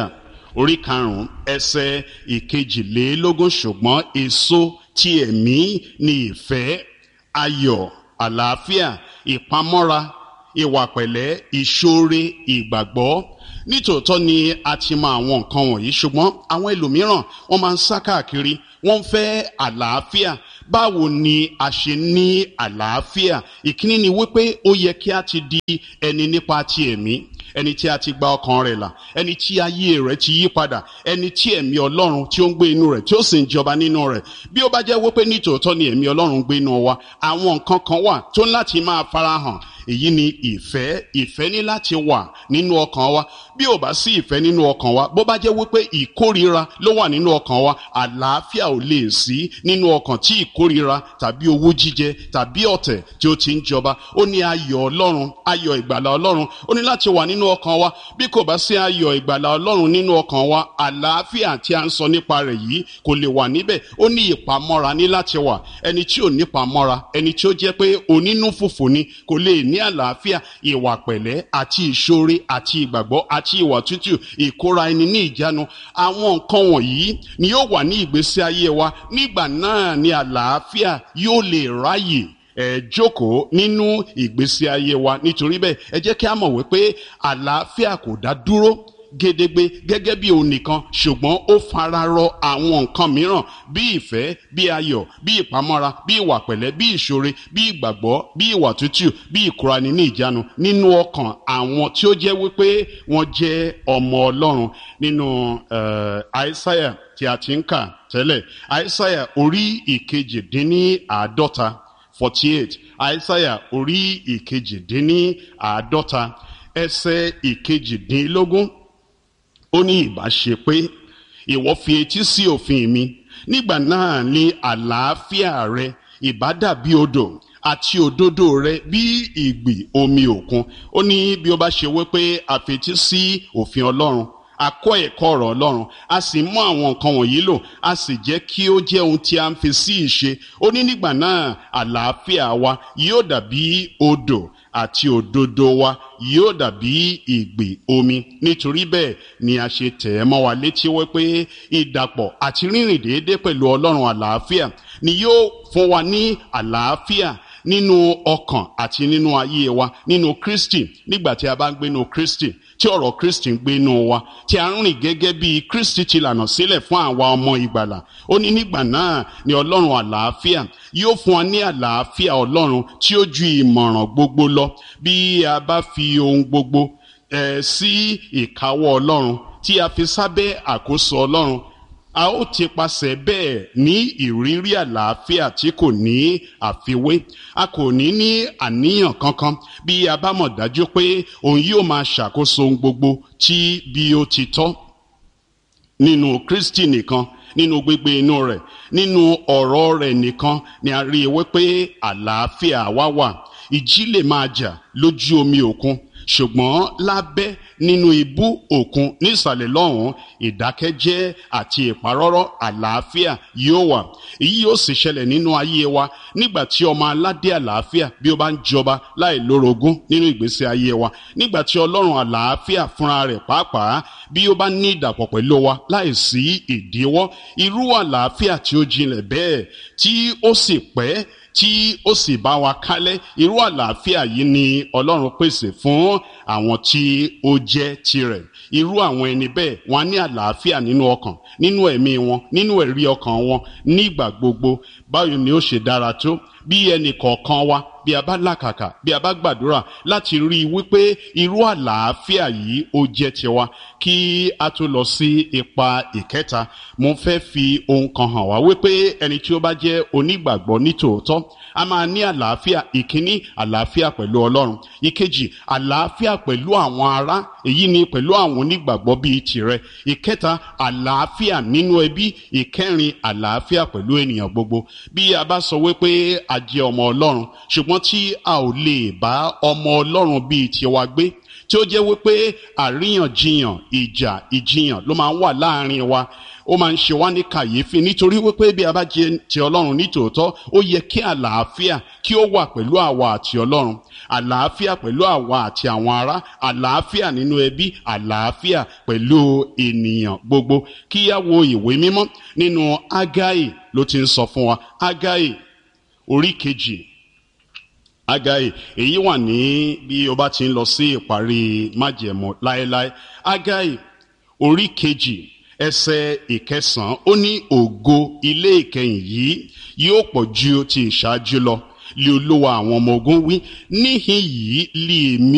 orí 5 ẹsẹ̀ 22, ṣùgbọ́n èso ti ẹ̀mí ni ìfẹ́, ayọ̀, àlàáfíà, ìpamọ́ra, ìwà pẹ̀lẹ́, ìṣoore, ìgbàgbọ́. Nítòótọ́ ni a ti mọ àwọn nǹkan wọ̀nyí, ṣùgbọ́n àwọn ẹlòmíràn wọ́n máa ń sá káàkiri, wọ́n ń fẹ́ àlàáfíà. Báwo ni a ṣe ní àlàáfíà? Ìkíní ni wípé ó yẹ kí a ti di ẹni nípa ti ẹ̀mí, ẹni tí a ti gba ọkàn rẹ̀ là, ẹni tí ayé rẹ̀ ti yí padà, ẹni tí ẹ̀mí Ọlọ́run tí ó ń gbé inú rẹ̀ tí ó sì ń jọba nínú rẹ̀. Bí ó bá jẹ́ wípé nítòótọ́ ni ẹ̀mí Ọlọ́run ń gbé inú wa, àwọn nǹkan kan wà tó ń láti máa farahàn. Èyí ni ìfẹ́. Ìfẹ́ ní láti wà nínú ọkàn wa. Bí ò bá sí ìfẹ́ nínú ọkàn wa, bó bá jẹ́ wípé ìkórira ló wà nínú ọkàn wa, àlàáfíà ò lè sí nínú ọkàn tí ìkórira tàbí owú jíjẹ tàbí ọ̀tẹ̀ tí ó ti ń jọba. Ó ní ayọ̀ Ọlọ́run, ayọ̀ ìgbàlà Ọlọ́run, ó ní láti wà nínú ọkàn wa. Bí kò bá sí ayọ̀ ìgbàlà Ọlọ́run nínú ọkàn wa, àlàáfíà tí a ń sọ nípa rẹ̀ yìí kò lè wà níbẹ̀. Ó ní ìpamọ́ra ní láti wà. Ẹni tí ò ní ìpamọ́ra, ẹni tí ó jẹ́ pé onínú fùfù ni, kò lè ní àlàáfíà, ìwà pẹ̀lẹ́ àti ìṣoore àti ìgbàgbọ́ àti ìwà tútù, ìkóra ẹni ní ìjánu. Àwọn nǹkan wọ̀nyí ni yóò wà ní ìgbésí ayé wa. Nígbà náà ni àlàáfíà yóò lè ráyè jókòó nínú ìgbésí ayé wa. Nítorí bẹ́ẹ̀, ẹ jẹ́ kí a mọ̀ wípé àlàáfíà kò dá dúró gédégbé gẹ́gẹ́ bí òun nìkan, ṣùgbọ́n ó fararọ àwọn nǹkan mìíràn bí ìfẹ́, bí ayọ̀, bí ìpamọ́ra, bí ìwà pẹ̀lẹ́, bí ìṣoore, bí ìgbàgbọ́, bí ìwà tútù, bí ìkóraẹni ní ìjánu nínú ọkàn àwọn tí ó jẹ́ wípé wọ́n jẹ́ ọmọ Ọlọ́run. Nínú Aísáyà tí a ti ń kà tẹ́lẹ̀, Aísáyà orí 48, 48, Aísáyà orí 48 ẹsẹ̀ 18. Ó ní ìbá ṣe pé ìwọ fi etí sí òfin mi, nígbà náà ni àlàáfíà rẹ ìbá dàbí odò àti òdodo rẹ bí ìgbì omi òkun. Ó ní bí ó bá ṣe wípé a fetí sí òfin Ọlọ́run, a kọ́ ẹ̀kọ́ ọ̀rọ̀ Ọlọ́run, a sì mú àwọn nǹkan wọ̀nyí lò, a sì jẹ́ kí ó jẹ́ ohun tí a ń fi sí ìṣe. Ó ní nígbà náà àlàáfíà wa yóò dàbí odò àti òdodo wa yóò dàbí ìgbì omi. Nítorí bẹ́ẹ̀ ni a ṣe tẹ̀ ẹ́ mọ́ wa létí wípé ìdàpọ̀ àti rírìn déédé pẹ̀lú Ọlọ́run àlàáfíà ni yóò fún wa ní àlàáfíà nínú ọkàn àti nínú ayé wa nínú Kristi. Nígbà tí a bá ń gbé nínú Kristi, tí ọ̀rọ̀ Kristi ń gbé inú wa, tí a ń rìn gẹ́gẹ́ bí Kristi ti lànà sílẹ̀ fún àwa ọmọ ìgbàlà, ó ní nígbà náà ni Ọlọ́run àlàáfíà yóò fún wa ní àlàáfíà Ọlọ́run tí ó ju ìmọ̀ràn gbogbo lọ. Bí a bá fi ohun gbogbo sí ìkáwọ́ Ọlọ́run, tí a fi sábẹ́ àkóso Ọlọ́run, a ó ti pasẹ̀ bẹ́ẹ̀ ní ìrírí àlàáfíà tí kò ní àfiwé. A kò ní àníyàn kankan bí a bá mọ̀ dájú pé òun yóò máa ṣàkóso ohun gbogbo tí bí ó ti tọ́ nínú Kristi nìkan, nínú gbígbé inú rẹ̀, nínú ọ̀rọ̀ rẹ̀ nìkan ni a rí i wípé àlàáfíà wa wà. Ìjì lè máa jà lójú omi òkun, ṣùgbọ́n lábẹ́ nínú ibú òkun nísàlẹ̀ lọ́hùn, ìdákẹ́jẹ́ àti ìparọ́rọ́ àlàáfíà yóò wà. Èyí yóò sì ṣẹlẹ̀ nínú ayé wa nígbà tí ọmọ aládé àlàáfíà bí ó bá ń jọba láì lórogún nínú ìgbésí ayé wa. Nígbà tí Ọlọ́run àlàáfíà fúnra rẹ̀ pàápàá bí ó bá ní ìdàpọ̀ pẹ̀lú wa láì sí ìdíwọ́. Irú àlàáfíà tí ó jinlẹ̀ bẹ́ẹ̀ tí ó sì pẹ́ tí ó sì bá wa kálẹ̀, irú àlàáfíà yìí ni Ọlọ́run pèsè fún àwọn tí ó jẹ́ tirẹ̀. Irú àwọn ẹni bẹ́ẹ̀ wọ́n á ní àlàáfíà nínú ọkàn, nínú ẹ̀mí wọn, nínú ẹ̀rí ọkàn wọn nígbà gbogbo. Báwo ni ó ṣe dára tó bí ẹnì kọ̀ọ̀kan wa, bí a bá làkàkà, bí a bá gbàdúrà láti rí i wípé irú àlàáfíà yìí ó jẹ́ tiwa. Kí a tó lọ sí ipa ìkẹta, mo fẹ́ fi ohun kan hàn wá wípé ẹni tí ó bá jẹ́ onígbàgbọ́ nítòótọ́ a máa ní àlàáfíà. Ìkíní, àlàáfíà pẹ̀lú Ọlọ́run. Ìkejì, àlàáfíà pẹ̀lú àwọn ará, èyí ni pẹ̀lú àwọn onígbàgbọ́ bíi tirẹ̀. Ìkẹta, àlàáfíà nínú ẹbí. Ìkẹrin, àlàáfíà pẹ̀lú ènìyàn gbogbo. Bí a bá sọ wípé a jẹ́ ọmọ Ọlọ́run, ṣùgbọ́n tí a ò lè bá ọmọ Ọlọ́run bíi tiwa gbé, tí ó jẹ́ wípé àríyànjiyàn, ìjiyàn ló máa ń wà láàrin wa, ó máa ń ṣe wá ní kàyéfì. Nítorí wípé bí a bá jẹ́ ti Ọlọ́run nítòótọ́, ó yẹ kí àlàáfíà kí ó wà pẹ̀lú àwa àti Ọlọ́run. àlàáfíà pẹ̀lú àwa àti àwọn ará, àlàáfíà nínú ẹbí, àlàáfíà pẹ̀lú ènìyàn gbogbo. Kí á wo ìwé mímọ́ nínú Ágáì ló ti ń sọ fún wa. Ágáì orí kejì, Ágáì èyí wà ní bí o bá ti ń lọ sí ìparí májẹ̀mú láéláé. Ágáì orí kejì ẹsẹ̀ 9 ó ní ògo ilé ìkẹyìn yìí yóò pọ̀ ju ti ìṣáájú lọ, lé Olúwa àwọn ọmọ ogun wí. Níhìn yìí lé èmi